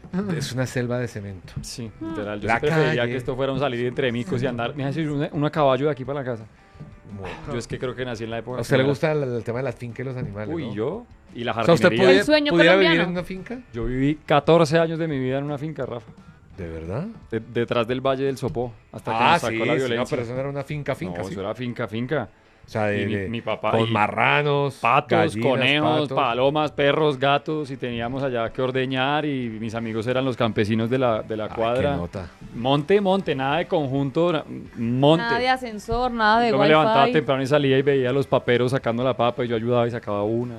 S3: Es una selva de cemento.
S2: Sí, literal. Yo
S3: La
S2: sí preferiría
S3: calle.
S2: que esto fuera un salir entre micos y andar... Me hace un, un a caballo de aquí para la casa.
S3: Bueno.
S2: Yo es que creo que nací en la época...
S3: ¿A usted le
S2: que-
S3: gusta el, el tema de las fincas y los animales?
S2: Uy,
S3: ¿no?
S2: yo... Y la
S3: O sea, ¿usted
S2: jardinería.
S3: pudiera,
S4: El sueño
S3: pudiera vivir
S4: colombiano.
S3: en una finca?
S2: Yo viví catorce años de mi vida en una finca, Rafa.
S3: ¿De verdad?
S2: De- detrás del Valle del Sopó. Hasta que
S3: Ah,
S2: nos
S3: sí,
S2: sacó
S3: sí,
S2: la
S3: no,
S2: violencia.
S3: pero eso no era una finca, finca,
S2: no,
S3: sí.
S2: eso era finca, finca.
S3: O sea, de,
S2: Y mi-
S3: de-
S2: mi papá-
S3: con
S2: y
S3: marranos,
S2: Patos,
S3: gallinas,
S2: conejos,
S3: patos.
S2: palomas, perros, gatos, y teníamos allá que ordeñar, y mis amigos eran los campesinos de la, de la
S3: Ay,
S2: cuadra.
S3: qué nota.
S2: Monte, monte, nada de conjunto, na- monte.
S4: Nada de ascensor, nada de
S2: Yo me levantaba
S4: wifi.
S2: temprano y salía y veía a los paperos sacando la papa, y yo ayudaba y sacaba una.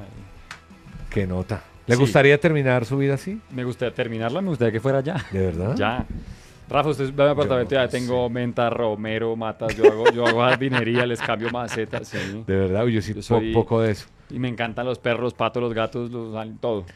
S3: Qué nota. ¿Le
S2: Sí.
S3: gustaría terminar su vida así?
S2: Me gustaría terminarla, me gustaría que fuera ya.
S3: ¿De verdad?
S2: Ya. Rafa, usted ve a mi apartamento,
S3: no
S2: ya tengo menta, romero, matas, yo hago, yo hago jardinería, les cambio macetas, sí.
S3: De verdad, uy, yo sí
S2: Yo
S3: po-
S2: soy-
S3: poco de eso.
S2: Y me encantan los perros, los patos, los gatos, los al- todo.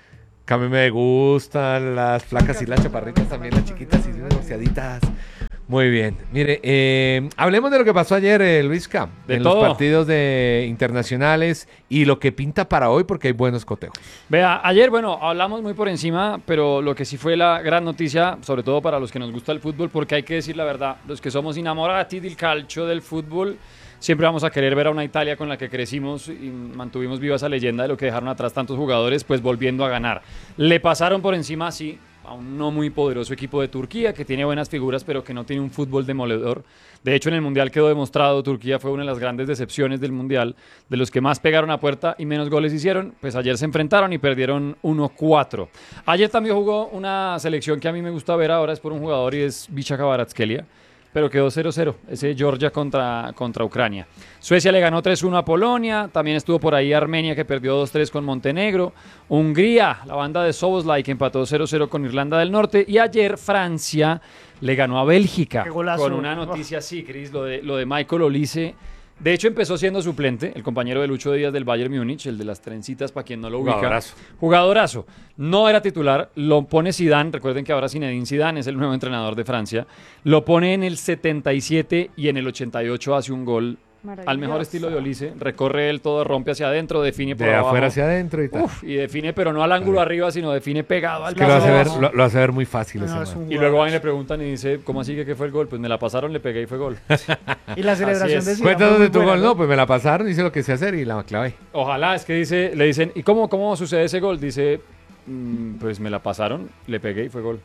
S3: Que a mí me gustan las flacas y las chaparritas también, las chiquitas y bronceaditas. Muy bien. Mire, eh, hablemos de lo que pasó ayer, eh, Luisca.
S2: De
S3: en
S2: todo.
S3: los partidos de internacionales y lo que pinta para hoy porque hay buenos cotejos.
S2: Vea, ayer, bueno, hablamos muy por encima, pero lo que sí fue la gran noticia, sobre todo para los que nos gusta el fútbol, porque hay que decir la verdad, los que somos innamorati del calcio, del fútbol, siempre vamos a querer ver a una Italia con la que crecimos y mantuvimos viva esa leyenda de lo que dejaron atrás tantos jugadores, pues volviendo a ganar. Le pasaron por encima, sí, a un no muy poderoso equipo de Turquía, que tiene buenas figuras, pero que no tiene un fútbol demoledor. De hecho, en el Mundial quedó demostrado, Turquía fue una de las grandes decepciones del Mundial, de los que más pegaron a puerta y menos goles hicieron. Pues ayer se enfrentaron y perdieron uno cuatro. Ayer también jugó una selección que a mí me gusta ver ahora, es por un jugador y es Vicha Kvaratskhelia, pero quedó cero cero, ese Georgia contra, contra Ucrania. Suecia le ganó tres uno a Polonia, también estuvo por ahí Armenia que perdió dos tres con Montenegro, Hungría, la banda de Szoboszlai que empató cero cero con Irlanda del Norte, y ayer Francia le ganó a Bélgica.
S5: ¡Qué golazo!
S2: Con una noticia así, Cris, lo de, lo de Michael Olise. De hecho, empezó siendo suplente, el compañero de Lucho Díaz del Bayern Múnich, el de las trencitas, para quien no lo ubica.
S3: Jugadorazo.
S2: Jugadorazo. No era titular, lo pone Zidane, recuerden que ahora Zinedine Zidane es el nuevo entrenador de Francia. Lo pone en el setenta y siete y en el ochenta y ocho hace un gol al mejor estilo de Olise. Recorre él todo, rompe hacia adentro, define por
S3: De
S2: abajo.
S3: afuera hacia adentro y tal.
S2: Uf, y define, pero no al ángulo arriba, sino define pegado al
S3: Es que lo hace, ver,
S2: piso.
S3: lo, lo hace ver muy fácil
S5: No,
S3: ese
S5: es
S3: man.
S5: un
S2: Y luego van y
S5: jugadorazo.
S2: le preguntan y dice, ¿cómo así que qué fue el gol? Pues me la pasaron, le pegué y fue gol.
S5: Y la celebración
S2: es.
S5: de Zidane
S3: Cuéntanos
S5: fue
S3: de
S5: muy
S3: tu
S5: buena,
S3: gol. No, pues me la pasaron, hice lo que sé hacer y la clavé.
S2: Ojalá, es que dice, le dicen, ¿y cómo, cómo sucede ese gol? Dice, "Mm, pues me la pasaron, le pegué y fue gol.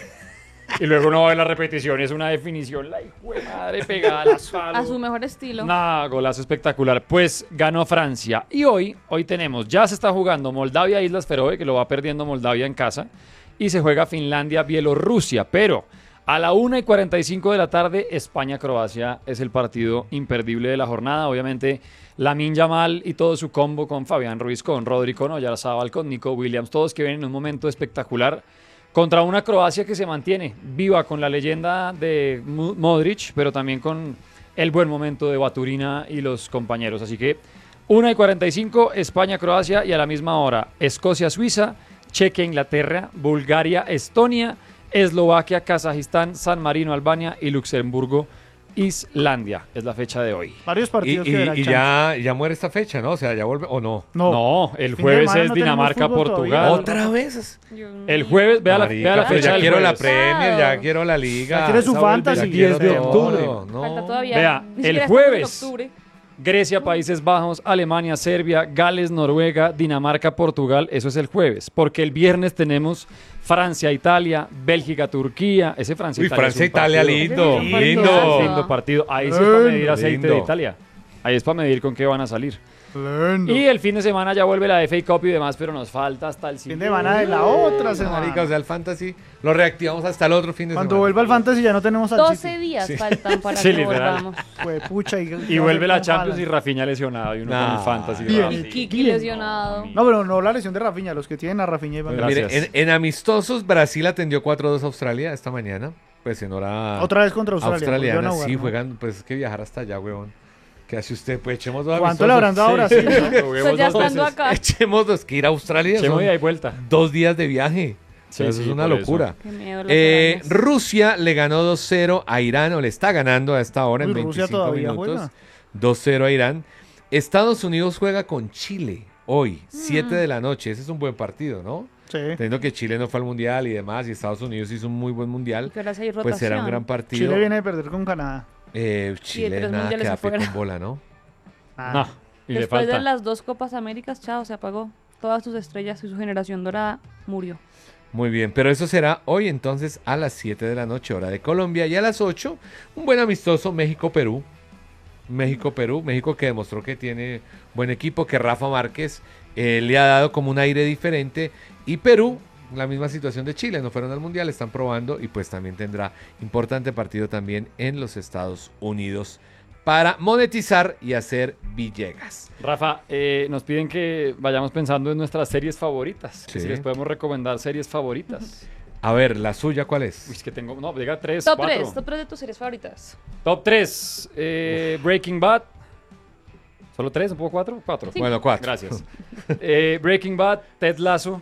S2: Y luego uno va a ver la repetición, es una definición, la hijo de madre pegada al asfalto.
S4: A su mejor estilo.
S2: Nah, golazo espectacular. Pues ganó Francia. Y hoy, hoy tenemos, ya se está jugando Moldavia, Islas Feroe, que lo va perdiendo Moldavia en casa. Y se juega Finlandia, Bielorrusia. Pero a la una y cuarenta y cinco de la tarde, España-Croacia es el partido imperdible de la jornada. Obviamente, Lamine Yamal y todo su combo con Fabián Ruiz, con Rodri, con Oyarzabal, con Nico Williams, todos que vienen en un momento espectacular. Contra una Croacia que se mantiene viva con la leyenda de Mo- Modric, pero también con el buen momento de Baturina y los compañeros. Así que una y cuarenta y cinco, España-Croacia, y a la misma hora Escocia-Suiza, Chequia-Inglaterra, Bulgaria-Estonia, Eslovaquia, Kazajistán, San Marino-Albania y Luxemburgo, Islandia. Es la fecha de hoy.
S5: Varios
S3: Y,
S5: partidos
S3: y-
S5: que verán
S3: y
S5: chance.
S3: ya, ya muere esta fecha, ¿no? O sea, ya vuelve, ¿o no?
S5: No,
S2: No, el
S5: Fin de
S2: jueves
S5: semana
S2: es
S5: no tenemos
S2: Dinamarca-Portugal.
S5: fútbol
S3: ¿Otra vez?
S2: El jueves, vea la,
S3: Marica,
S2: vea la
S3: pero
S2: fecha
S3: ya
S2: del
S3: quiero la
S2: jueves.
S3: Premier, ya quiero la liga.
S5: Ya quiere su
S2: Esa vuelve
S5: fantasy.
S2: el diez de
S3: quiero
S2: octubre.
S3: todo, no.
S4: Falta todavía.
S2: Vea,
S4: Ni
S2: el
S4: siquiera estamos en
S2: jueves.
S4: octubre.
S2: Grecia, Países Bajos, Alemania, Serbia, Gales, Noruega, Dinamarca, Portugal. Eso es el jueves. Porque el viernes tenemos Francia, Italia, Bélgica, Turquía. Ese Francia,
S3: Uy,
S2: Italia.
S3: Francia,
S2: es un
S3: Italia,
S2: partido.
S3: lindo,
S4: Lindo.
S3: lindo.
S2: Lindo partido. Ahí sí es para medir aceite
S3: Lindo.
S2: de Italia. Ahí es para medir con qué van a salir.
S5: Lindo.
S2: Y el fin de semana ya vuelve la F A Cup y demás, pero nos falta hasta el
S5: Fin de semana de la otra semana.
S3: Marica, o sea, el fantasy lo reactivamos hasta el otro fin de
S5: Cuando
S3: semana.
S5: vuelva el fantasy ya no tenemos al
S4: doce
S5: City.
S4: días faltan para
S2: Sí,
S4: que
S2: literal.
S4: volvamos.
S5: Fue pucha, y,
S2: Y vuelve la
S5: con
S2: Champions y
S5: Haaland.
S2: Rafinha lesionado y uno
S3: Nah,
S2: con el fantasy.
S5: bien.
S2: Rafi.
S4: Y Kiki
S5: Bien.
S4: lesionado.
S5: No, pero no la lesión de Rafinha, los que tienen a Rafinha y Van
S2: Gracias.
S3: Mire, en, en amistosos, Brasil atendió cuatro dos a Australia esta mañana. Pues en hora
S5: Otra vez contra Australia.
S3: australiana.
S5: volvieron a jugar,
S3: Sí,
S5: ¿no?
S3: juegan, pues es que viajar hasta allá, huevón. ¿Qué hace usted? Pues echemos dos
S5: ¿Cuánto le habrán dado a
S3: amistosos.
S5: Brasil? no?
S2: Juguemos
S4: Pues ya
S2: dos
S4: estando
S2: veces.
S4: acá.
S3: Echemos dos, que ir a Australia
S2: Echemos
S3: son
S2: ida y vuelta.
S3: dos días de viaje. O sea,
S2: Sí,
S3: eso
S2: sí,
S3: es una
S2: por eso.
S3: locura.
S4: Qué miedo las
S3: Eh,
S4: arañas.
S3: Rusia le ganó dos cero a Irán, o le está ganando a esta hora en
S5: Uy, Rusia
S3: veinticinco
S5: todavía
S3: minutos.
S5: juega.
S3: dos cero a Irán. Estados Unidos juega con Chile hoy,
S5: Mm.
S3: siete de la noche. Ese es un buen partido, ¿no?
S5: Sí.
S3: Teniendo que Chile no fue al mundial y demás, y Estados Unidos hizo un muy buen mundial,
S4: Que ahora sí hay
S3: pues será un
S4: rotación.
S3: gran partido.
S5: Chile viene de perder con Canadá.
S3: Eh,
S4: de
S3: Chile
S4: tres
S3: nada
S4: mundiales
S3: queda pie
S4: afuera.
S3: con bola, ¿no?
S5: Ah.
S2: No, y le
S4: Después
S2: falta.
S4: de las dos Copas Américas, chao, se apagó. Todas sus estrellas y su generación dorada murió.
S3: Muy bien, pero eso será hoy entonces a las siete de la noche, hora de Colombia, y a las ocho, un buen amistoso México-Perú. México-Perú, México que demostró que tiene buen equipo, que Rafa Márquez eh, le ha dado como un aire diferente, y Perú, la misma situación de Chile, no fueron al Mundial, están probando, y pues también tendrá importante partido también en los Estados Unidos para monetizar y hacer Villegas.
S2: Rafa, eh, nos piden que vayamos pensando en nuestras series favoritas. Que
S3: Sí.
S2: si les podemos recomendar series favoritas.
S3: A ver, ¿la suya cuál es?
S2: Uy, es que tengo. No, diga tres,
S4: Top
S2: cuatro.
S4: tres, top tres de tus series favoritas.
S2: Top tres. eh, Breaking Bad. ¿Solo tres? ¿Un poco cuatro? Cuatro.
S4: Sí.
S3: Bueno, cuatro.
S2: Gracias. Eh, Breaking Bad, Ted Lasso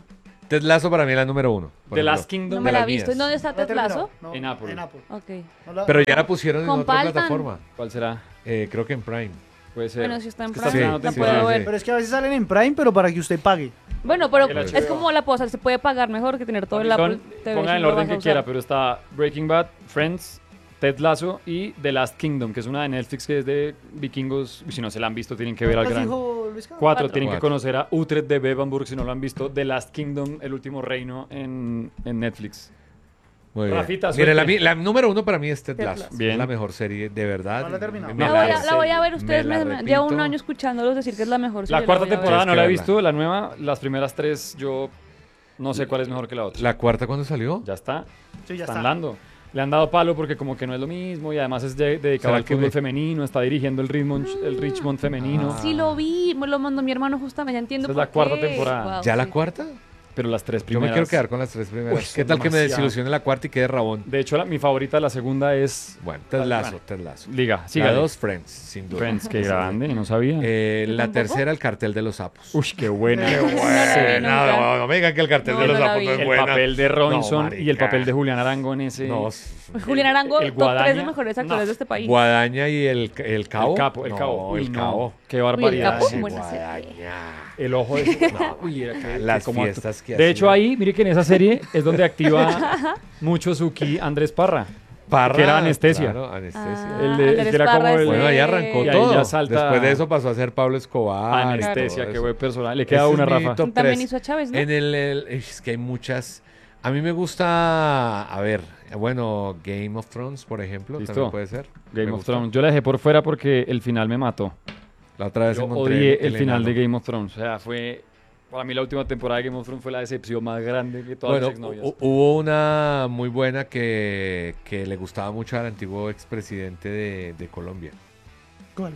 S3: Ted Lasso para mí es la número uno. por
S2: The
S3: ejemplo.
S2: Last Kingdom.
S4: No me
S3: de
S4: la he
S3: las
S4: visto.
S3: mías.
S4: ¿En dónde está
S5: ¿No ha
S4: Ted Lasso?
S5: terminado? No,
S2: En Apple.
S5: En Apple.
S4: Ok.
S5: No la-
S3: Pero ya la pusieron en otra
S4: Compartan.
S3: plataforma.
S2: ¿Cuál será?
S3: Eh, creo que en Prime.
S2: Puede ser.
S4: Bueno, si está en
S2: Es que
S4: Prime,
S3: Sí,
S2: estrenando
S4: la
S3: sí,
S4: puedo
S3: sí,
S4: ver.
S3: sí.
S5: Pero es que a veces salen en Prime, pero para que usted pague.
S4: Bueno, pero
S2: El
S4: es
S2: H B O.
S4: como la cosa, se puede pagar mejor que tener todo el
S2: Son-
S4: Apple T V.
S2: pongan
S4: si
S2: el
S4: no lo
S2: orden
S4: vas a
S2: que
S4: usar.
S2: quiera, pero está Breaking Bad, Friends, Ted Lasso y The Last Kingdom, que es una de Netflix que es de vikingos. Si no se la han visto, tienen que ver al
S5: ¿Cuántas
S2: gran.
S5: dijo Luis Carlos?
S2: Cuatro,
S4: Cuatro.
S2: tienen que
S3: Cuatro.
S2: conocer a Utrecht de Bebamburg si no lo han visto. The Last Kingdom, el último reino en, en Netflix.
S3: Muy bien.
S2: Rafita,
S3: Mire, la,
S2: suerte.
S3: mi- la número uno para mí es Ted
S4: Ted
S3: Lasso.
S4: Lasso.
S2: Bien.
S3: Es la mejor serie, de verdad.
S5: No la he terminado.
S3: Me
S4: La
S5: Me
S4: voy, a, la voy a ver,
S3: me
S4: ustedes
S3: la
S4: me, me- llevo un
S3: repito.
S4: año escuchándolos decir que es la mejor
S2: La
S4: serie,
S2: cuarta
S4: voy a ver.
S2: temporada no
S3: Tienes
S2: la he
S3: que
S2: visto, la nueva, las primeras tres yo no sé cuál es mejor que la otra.
S3: ¿La cuarta cuándo salió?
S2: Ya está,
S5: Sí, ya
S2: están
S5: está.
S2: dando. Le han dado palo porque como que no es lo mismo y además es de- dedicado
S3: ¿Será
S2: al
S3: que
S2: fútbol
S3: me-
S2: femenino, está dirigiendo el Richmond, el Richmond femenino,
S3: Ah.
S4: Sí lo vi, me lo mandó mi hermano justamente, ya entiendo
S2: Esa es
S4: por
S2: la cuarta
S4: qué.
S2: temporada.
S4: Wow,
S3: ¿Ya la
S4: sí.
S3: cuarta?
S2: pero las tres
S3: Yo
S2: primeras.
S3: me quiero quedar con las tres primeras.
S2: Uy,
S3: ¿Qué
S2: son
S3: tal que me
S2: demasiado.
S3: desilusione la cuarta y quede rabón?
S2: De hecho, la- mi favorita, la segunda es
S3: Bueno, Ted
S2: Vale,
S3: Lasso,
S2: vale.
S3: Ted Lasso.
S2: Liga, siga
S3: La dos, Friends, sin duda.
S2: Friends, qué grande, no sabía.
S3: Eh,
S4: ¿Yo
S3: la
S4: tampoco?
S3: tercera, El cartel de los sapos.
S2: Uy, qué buena.
S4: Qué buena.
S3: No, no, no me digan que El cartel
S4: No,
S3: de los
S4: no la
S3: sapos
S4: vi.
S3: no es
S2: El
S3: buena.
S2: papel de Robinson
S3: No,
S2: y el papel de
S3: marica.
S2: Julián Arango en ese.
S3: No,
S4: Julián Arango,
S2: el
S4: top tres de
S2: Guadaña.
S4: mejores actores
S2: No.
S4: de este país.
S3: Guadaña y el, el cabo.
S2: El capo, el
S3: No,
S2: cabo. Uy,
S3: el
S2: no,
S3: cabo.
S2: Qué barbaridad.
S4: Capo,
S3: Ese
S4: buena serie.
S3: Guadaña.
S2: El ojo de no, uy, era que-
S3: Las
S2: que como acto-
S3: fiestas que
S2: De
S3: hacía.
S2: hecho, ahí, mire que en esa serie es donde activa mucho su ki Andrés Parra.
S3: Parra,
S2: Que era anestesia.
S3: Claro, anestesia.
S4: Ah,
S2: El de- el
S4: Andrés
S2: que era como
S4: Parra
S2: el-
S4: es
S3: Bueno, ahí
S4: de-
S3: arrancó
S2: Y ahí
S3: todo.
S2: ya salta-
S3: Después de eso pasó a ser Pablo Escobar. y
S2: Anestesia,
S3: todo
S2: qué
S3: eso.
S2: buen personaje. Le queda
S3: Ese
S2: una,
S3: es mi
S2: Rafa.
S3: top
S4: También
S3: tres.
S4: hizo a Chávez, ¿no?
S3: En el, el- es que hay muchas. A mí me gusta, a ver, bueno, Game of Thrones, por ejemplo,
S2: Listo.
S3: también puede ser.
S2: Game
S3: Me
S2: of
S3: gusta.
S2: Thrones. Yo la dejé por fuera porque el final me mató.
S3: La otra vez
S2: Yo
S3: encontré
S2: odié el final
S3: enano.
S2: de Game of Thrones. O sea, fue... Para mí la última temporada de Game of Thrones fue la decepción más grande que todas
S3: Bueno,
S2: las exnovias.
S3: hu- hubo una muy buena que, que le gustaba mucho al antiguo expresidente de, de Colombia.
S5: ¿Cuál?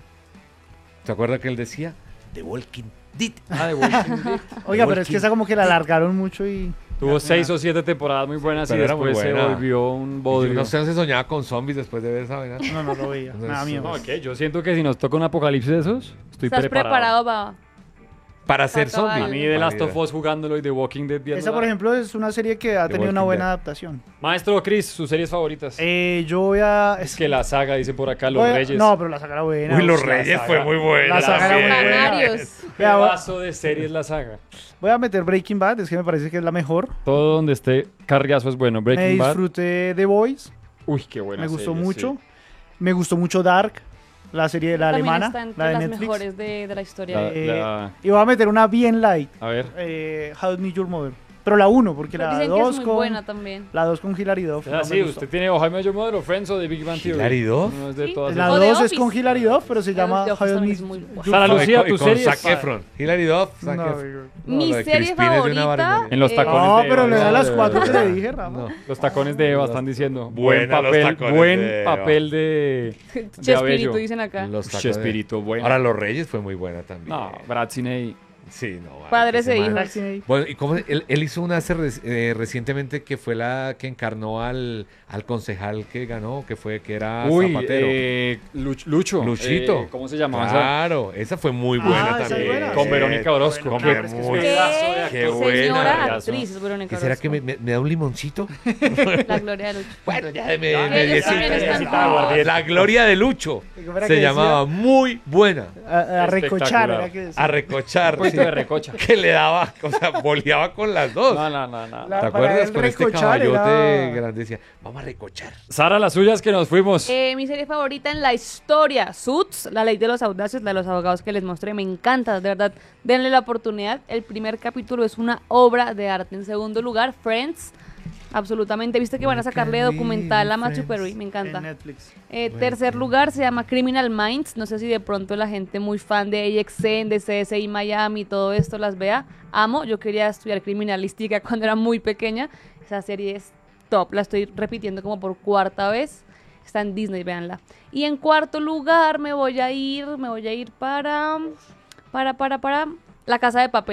S3: ¿Se acuerda que él decía? The Walking Dead.
S2: Ah, The Walking Dead.
S5: Oiga, pero es que esa como que la alargaron mucho y...
S2: Tuvo seis o siete temporadas muy buenas
S3: Pero
S2: y
S3: era muy
S2: después se
S3: buena.
S2: volvió un
S3: Y yo
S2: bodrio.
S3: no sé, no se soñaba con zombies después de ver esa vaina.
S5: No, no lo veía.
S3: No,
S5: Nada
S3: eso
S5: mío.
S2: No, ¿qué? Yo siento que si nos toca un apocalipsis de esos, estoy
S4: ¿Estás
S2: preparado.
S4: preparado, Baba?
S3: Para ser
S4: Acabado.
S3: zombie.
S2: A mí The Last of Us jugándolo y The Walking Dead viendo.
S5: Esa, por ejemplo, es una serie que ha
S3: The
S5: tenido una
S3: Walking
S5: buena
S3: Dead.
S5: adaptación.
S2: Maestro Chris, sus series favoritas.
S5: Eh, yo voy a...
S2: es que la saga, dice por acá, Los
S5: voy a-
S2: Reyes.
S5: No, pero la saga era buena.
S3: Uy, Los
S5: La
S3: Reyes
S5: saga-
S3: fue muy buena.
S5: La saga era
S3: también.
S5: muy buena.
S4: Canarios.
S2: Qué
S5: Vea, voy-
S2: vaso de series la saga.
S5: Voy a meter Breaking Bad, es que me parece que es la mejor.
S2: Todo donde esté cargazo es bueno.
S5: Me
S2: Breaking Bad.
S5: disfruté The Boys,
S2: Uy, qué buena
S5: me gustó
S2: serie,
S5: mucho.
S2: sí.
S5: Me gustó mucho Dark, la serie de la
S4: También
S5: alemana,
S4: está entre
S5: la de
S4: las
S5: Netflix.
S4: mejores de, de la historia.
S2: La-
S5: Eh,
S2: la-
S5: Y voy a meter una bien light,
S2: A ver.
S5: eh, How I Met Your Mother. Pero la uno, porque
S4: Pero
S5: la
S4: dicen que
S5: dos
S4: es muy
S5: con...
S4: buena también.
S5: La dos con Hilary Duff.
S2: Ah,
S5: no me
S2: sí,
S5: gustó.
S2: usted tiene o Jaime Your Mother o Friends o The Big Bang Theory.
S3: ¿Hilary Duff?
S2: No es de
S4: Sí.
S2: todas
S5: La
S4: O
S2: esas.
S4: The
S5: dos es
S4: Office.
S5: con Hilary Duff, pero se
S4: The
S5: llama
S4: Office
S5: How I
S4: también
S5: Met
S4: es muy buena.
S5: Your
S2: Sara
S5: Mother.
S2: Lucía,
S3: Y
S2: tu
S3: con
S2: serie
S3: Zac
S2: es-
S3: Efron. Hilary Duff, Zac
S5: No,
S3: Efron.
S5: yo-
S3: No,
S4: Mi
S3: lo de
S4: serie
S3: Crispin es de una hora y
S4: favorita,
S3: media.
S2: En los
S4: eh,
S2: tacones
S5: No,
S2: de
S5: pero
S2: Eva,
S5: le da
S2: ¿no?
S5: las cuatro que
S2: De-
S5: le dije, Rafa.
S3: No.
S2: Los tacones de Eva están diciendo. Buen
S3: Buena, los
S2: papel,
S3: tacones
S2: buen
S3: de Eva.
S2: papel de, de
S4: Chespirito,
S2: Abello.
S4: dicen acá.
S3: Los
S2: Ush,
S3: tacos de-
S2: Chespirito, bueno.
S3: Ahora Los Reyes fue muy buena también.
S2: No, Brad Siney.
S3: Sí, no. vale,
S4: Padres
S3: ese
S4: e
S3: man-
S4: hijos.
S5: Taxi-
S3: Bueno, y cómo él, él hizo una hace reci- eh, recientemente que fue la que encarnó al, al concejal que ganó, que fue que era
S2: Uy,
S3: Zapatero.
S2: eh, Luch- Lucho.
S3: Luchito.
S2: Eh, ¿Cómo se llamaba? esa?
S3: Claro, esa fue muy
S5: Ah,
S3: buena
S5: esa es
S3: también.
S5: buena,
S2: Con
S5: sí.
S2: Verónica Orozco.
S3: Bueno,
S2: Qué-
S3: hombre,
S2: es
S3: muy-
S4: ¿Qué?
S3: Qué buena.
S4: Señora
S2: Pedazo.
S4: actriz, es Verónica
S3: ¿Qué será que me,
S4: Orozco.
S3: me- me da un limoncito?
S4: La gloria de Lucho.
S3: Bueno, ya me,
S2: Ya,
S3: me-
S4: ellos
S3: sí,
S4: también
S3: me-
S4: están
S3: no,
S2: todos.
S3: La gloria de Lucho
S5: ¿Cómo era
S3: se
S5: que
S3: llamaba muy buena.
S5: A, a recochar,
S2: Espectacular.
S5: era que decía.
S3: A recochar.
S2: Un poquito
S3: sí.
S2: de recocha.
S3: Que le daba, o sea, boleaba con las dos.
S2: No, no, no, no.
S5: La-
S3: ¿Te
S5: para
S3: acuerdas
S5: él
S3: con este
S5: recochar
S3: caballote
S5: era-
S3: grande? Decía, vamos a recochar.
S2: Sara, las suyas que nos fuimos.
S4: Eh, mi serie favorita en la historia, Suits, La Ley de los Audaces, la de los abogados que les mostré, me encanta, de verdad, denle la oportunidad. El primer capítulo es una obra de arte. En segundo lugar, Friends, absolutamente. ¿Viste que van a sacarle documental a Matthew Perry? Me encanta.
S5: En Netflix.
S4: Eh, tercer lugar se llama Criminal Minds. No sé si de pronto la gente muy fan de A X N, de C S I Miami, todo esto las vea. Amo. Yo quería estudiar criminalística cuando era muy pequeña. Esa serie es top. La estoy repitiendo como por cuarta vez. Está en Disney, véanla. Y en cuarto lugar me voy a ir, me voy a ir para, para, para, para La Casa de Papel.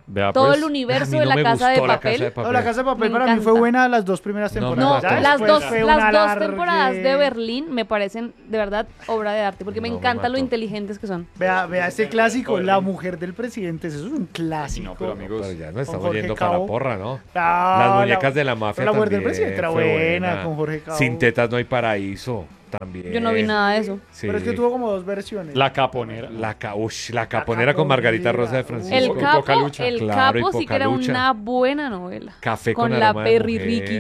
S2: Vea,
S4: Todo
S2: pues.
S4: el
S3: A
S4: universo
S3: mí
S4: de
S3: no
S4: la
S3: me
S4: casa de
S3: gustó La
S4: papel.
S3: Casa de Papel.
S5: No, La Casa de Papel
S4: Me
S5: para mí fue
S4: encanta.
S5: buena las dos primeras
S3: No,
S5: temporadas.
S4: No,
S3: Ya
S4: las
S5: después
S4: dos,
S5: fue
S4: las
S5: un
S4: dos
S5: alargue.
S4: temporadas de Berlín me parecen de verdad obra de arte, porque me
S3: No, me
S4: encanta lo
S3: mató.
S4: inteligentes que son.
S5: Vea, vea este clásico, La Mujer del Presidente. Eso es un clásico.
S2: No, pero amigos.
S3: Pero ya no estamos
S5: Jorge
S3: yendo para la
S5: Cabo.
S3: porra, ¿no?
S5: Ah,
S3: Las
S5: la-
S3: muñecas de la mafia
S5: pero La Mujer del
S3: también
S5: Presidente era
S3: fue
S5: buena, con Jorge Cabo.
S3: Sin tetas no hay paraíso, también.
S4: Yo no vi nada de eso.
S3: Sí.
S5: Pero es que tuvo como dos versiones.
S2: La caponera.
S3: La, ca ush, la caponera con Margarita Rosa de Francisco.
S4: El
S2: y
S4: capo,
S2: Poca Lucha.
S4: el
S3: Claro, y
S4: capo sí que era
S3: Poca Lucha.
S4: una buena novela.
S3: Café con,
S4: con la
S3: aroma de
S4: Perry
S3: mujer,
S4: Ricky.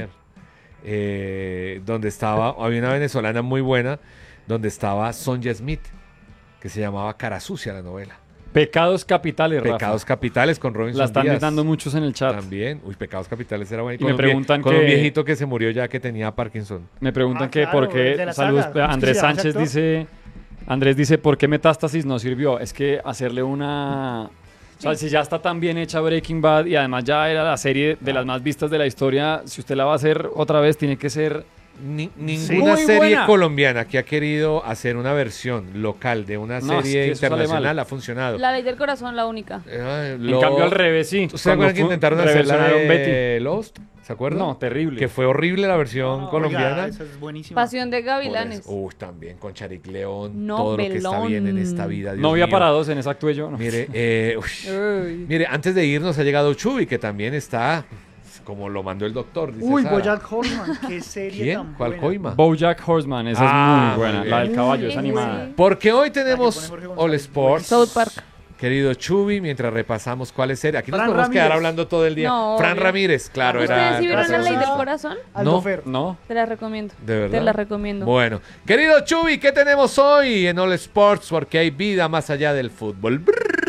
S3: eh, donde estaba, había una venezolana muy buena, donde estaba Sonja Smith, que se llamaba Cara Sucia la novela.
S2: Pecados capitales, Rafa.
S3: Pecados Capitales con Robinson
S2: La están
S3: Díaz.
S2: dando muchos en el chat.
S3: También. Uy, Pecados Capitales era bueno.
S2: Y
S3: con
S2: me
S3: un vie-
S2: preguntan
S3: con
S2: que-
S3: un viejito que se murió ya que tenía Parkinson.
S2: Me preguntan
S5: Ah,
S2: que
S5: claro,
S2: por qué.
S5: el de la
S2: Saludos.
S5: saga. ¿Cómo es que
S2: Andrés
S5: se llama ese
S2: Sánchez
S5: actor?
S2: dice. Andrés dice, ¿por qué Metástasis no sirvió? Es que hacerle una. O sea, si ya está tan bien hecha Breaking Bad y además ya era la serie de las más vistas de la historia, si usted la va a hacer otra vez, tiene que ser.
S3: Ni- ninguna
S2: Muy
S3: serie
S2: buena.
S3: colombiana que ha querido hacer una versión local de una
S2: No, es
S3: serie
S2: que eso sale
S3: internacional
S2: mal.
S3: ha funcionado.
S4: La ley del corazón, la única.
S3: Eh,
S2: En
S3: lo-
S2: cambio, al revés, sí.
S3: ¿Ustedes se
S2: Cuando
S3: acuerdan que
S2: fu-
S3: intentaron hacer la
S2: reversionaron
S3: de Lost? ¿Se acuerdan?
S2: No, terrible.
S3: Que fue horrible la versión
S5: Oiga,
S3: colombiana.
S5: esa es buenísima.
S4: Pasión de
S3: Por
S4: Gavilanes.
S3: eso. Uy, también con Charik León.
S4: No,
S3: todo lo que está
S4: Belón.
S3: bien en esta vida. Dios
S2: Novia
S3: mío.
S2: para dos, en esa actué yo. No.
S3: Mire, eh, uy,
S4: Uy.
S3: mire, antes de irnos ha llegado Chubi, que también está como lo mandó el doctor. Dice
S5: Uy,
S3: Sara.
S5: Bojack Horseman, qué serie
S3: ¿Quién?
S5: tan
S3: ¿Cuál
S5: buena.
S3: coima?
S2: Bojack Horseman, esa
S3: Ah,
S2: es muy buena.
S3: muy
S2: La
S3: bien.
S2: del caballo,
S4: Sí,
S2: es animada.
S4: sí.
S3: Porque hoy
S5: La que
S3: tenemos
S5: pone Jorge
S3: All
S5: González.
S3: Sports.
S4: South Park.
S3: Querido Chubi, mientras repasamos cuál es serie. Aquí nos
S5: Fran
S3: podemos quedar
S5: Ramírez.
S3: hablando todo el día.
S4: No,
S3: Fran
S4: obvio.
S3: Ramírez, claro,
S4: ¿Ustedes
S3: era.
S4: sí vieron la
S5: gracias
S4: ley
S5: a-
S4: del corazón?
S5: Aldo
S3: No.
S5: Fer.
S2: ¿No?
S4: Te la recomiendo.
S3: ¿De verdad?
S4: Te la recomiendo.
S3: Bueno, querido Chubi, ¿qué tenemos hoy en All Sports? Porque hay vida más allá del fútbol.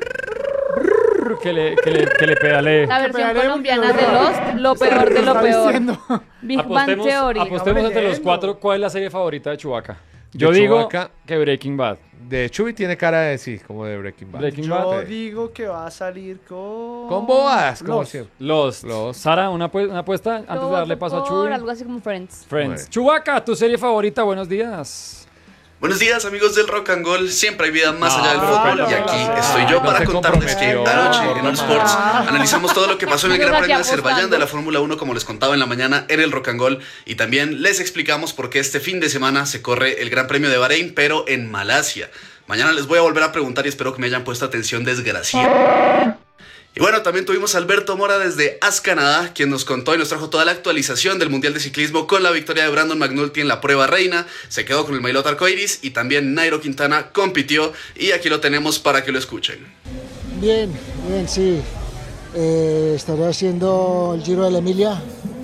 S2: Que le, que le, que le pedalee.
S4: La versión
S5: pegaré un
S4: colombiana de
S5: video.
S4: Lost, lo peor de lo
S5: Está
S4: peor.
S5: diciendo.
S4: Big Bang
S2: Apostemos,
S4: Theory.
S2: apostemos entre los
S5: leyendo.
S2: cuatro cuál es la serie favorita de Chewbacca. Yo
S3: De
S2: digo
S3: Chewbacca.
S2: que Breaking Bad.
S3: De Chubi tiene cara de sí, como de Breaking Bad.
S2: Breaking
S5: Yo
S2: Bad.
S5: digo que va a salir con...
S3: Con bobadas, como
S5: Los.
S3: siempre.
S2: Lost.
S3: Lost.
S2: Sara, una, apue- una apuesta antes de
S4: Todo
S2: darle paso a
S4: por
S2: Chuy.
S4: algo así como Friends.
S2: Friends.
S3: Bueno.
S2: Chewbacca, tu serie favorita, buenos días.
S1: Buenos días amigos del Rock and Gold, siempre hay vida más
S2: No,
S1: allá del
S2: no,
S1: fútbol
S2: no,
S1: y aquí
S2: no,
S1: estoy
S3: no,
S1: yo
S3: no
S1: para
S3: se
S1: contarles que
S3: comprometió,
S1: anoche
S3: por
S1: en
S3: la
S1: All Sports
S3: madre.
S1: analizamos todo lo que pasó en el
S4: Estamos
S1: Gran
S4: aquí
S1: Premio de Azerbaiyán
S4: apostando.
S1: de la Fórmula uno como les contaba en la mañana en el Rock and Gold y también les explicamos por qué este fin de semana se corre el Gran Premio de Bahrein pero en Malasia. Mañana les voy a volver a preguntar y espero que me hayan puesto atención desgraciado. Y bueno, también tuvimos a Alberto Mora desde AS Canadá, quien nos contó y nos trajo toda la actualización del Mundial de Ciclismo con la victoria de Brandon McNulty en la prueba reina. Se quedó con el maillot arcoiris y también Nairo Quintana compitió y aquí lo tenemos para que lo escuchen.
S6: Bien, bien, sí. Eh, estaré haciendo el Giro de la Emilia,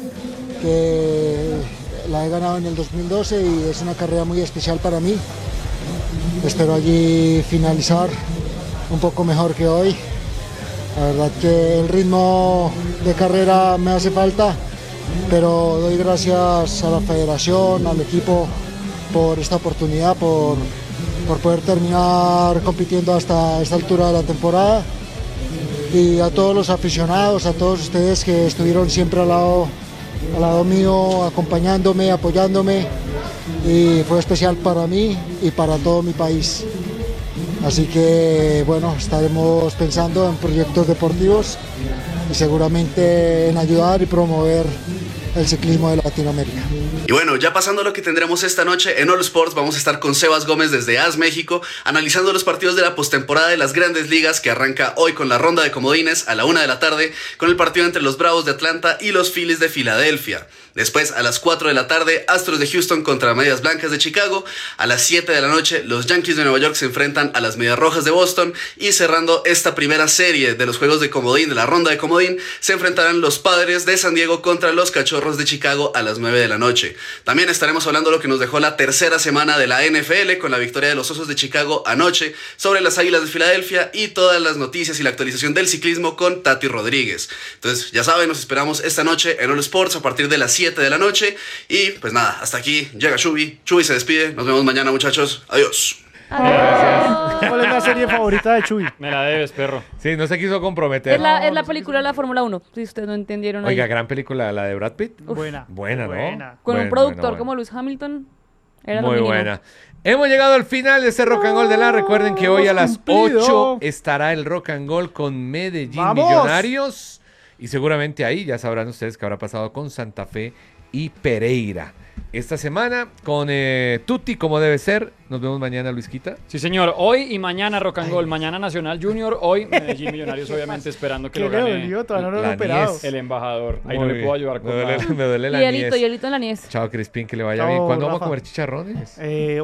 S6: que la he ganado en el dos mil doce y es una carrera muy especial para mí. Espero allí finalizar un poco mejor que hoy. La verdad que el ritmo de carrera me hace falta, pero doy gracias a la federación, al equipo por esta oportunidad, por, por poder terminar compitiendo hasta esta altura de la temporada. Y a todos los aficionados, a todos ustedes que estuvieron siempre al lado, al lado mío, acompañándome, apoyándome. Y fue especial para mí y para todo mi país. Así que bueno, estaremos pensando en proyectos deportivos y seguramente en ayudar y promover el ciclismo de Latinoamérica.
S1: Y bueno, ya pasando a lo que tendremos esta noche en All Sports, vamos a estar con Sebas Gómez desde AS México, analizando los partidos de la postemporada de las Grandes Ligas que arranca hoy con la ronda de comodines a la una de la tarde, con el partido entre los Bravos de Atlanta y los Phillies de Filadelfia. Después, a las cuatro de la tarde, Astros de Houston contra Medias Blancas de Chicago. A las siete de la noche, los Yankees de Nueva York se enfrentan a las Medias Rojas de Boston. Y cerrando esta primera serie de los juegos de comodín, de la ronda de comodín, se enfrentarán los Padres de San Diego contra los Cachorros de Chicago a las nueve de la noche. También estaremos hablando de lo que nos dejó la tercera semana de la N F L con la victoria de los Osos de Chicago anoche sobre las Águilas de Filadelfia y todas las noticias y la actualización del ciclismo con Tati Rodríguez. Entonces, ya saben, nos esperamos esta noche en All Sports a partir de las siete de la noche. Y pues nada, hasta aquí llega Chubi. Chubi se despide. Nos vemos mañana, muchachos. Adiós.
S5: ¿Cuál es la serie favorita de Chuy?
S2: Me la debes, perro.
S3: Sí, no se quiso comprometer.
S4: Es la, es la película de la Fórmula uno, si ustedes no entendieron. ahí.
S3: Oiga, gran película, la de Brad Pitt.
S5: Buena.
S3: Buena, ¿no?
S5: Buena.
S4: Con
S3: Buena,
S4: un productor
S3: buena,
S4: como
S3: buena.
S4: Lewis Hamilton. Era lo
S3: Muy
S4: mínimo.
S3: buena. Hemos llegado al final de este Rock and Roll de la. Recuerden que hoy a las
S5: cumplido.
S3: ocho estará el Rock and Roll con Medellín
S5: ¡Vamos!
S3: Millonarios. Y seguramente ahí ya sabrán ustedes qué habrá pasado con Santa Fe y Pereira. Esta semana con eh, Tutti, como debe ser. Nos vemos mañana, Luisquita.
S2: Sí, señor. Hoy y mañana Rock and Roll. Mañana Nacional Junior. Hoy Medellín Millonarios, obviamente, esperando que
S5: ¿Qué
S2: lo
S5: le
S2: gane
S5: dolió? Todavía no lo
S3: la
S5: he operado.
S3: niez.
S2: el embajador. Ahí
S3: Muy
S2: no le
S3: bien.
S2: puedo ayudar
S3: Me
S2: con
S3: duele,
S2: nada.
S3: me duele la
S4: Hielito,
S3: niez.
S4: hielito en la niez.
S3: Chao, Crispín, que le vaya
S5: Chao,
S3: bien. ¿Cuándo vamos a
S5: Rafa.
S3: comer chicharrones?
S5: Eh,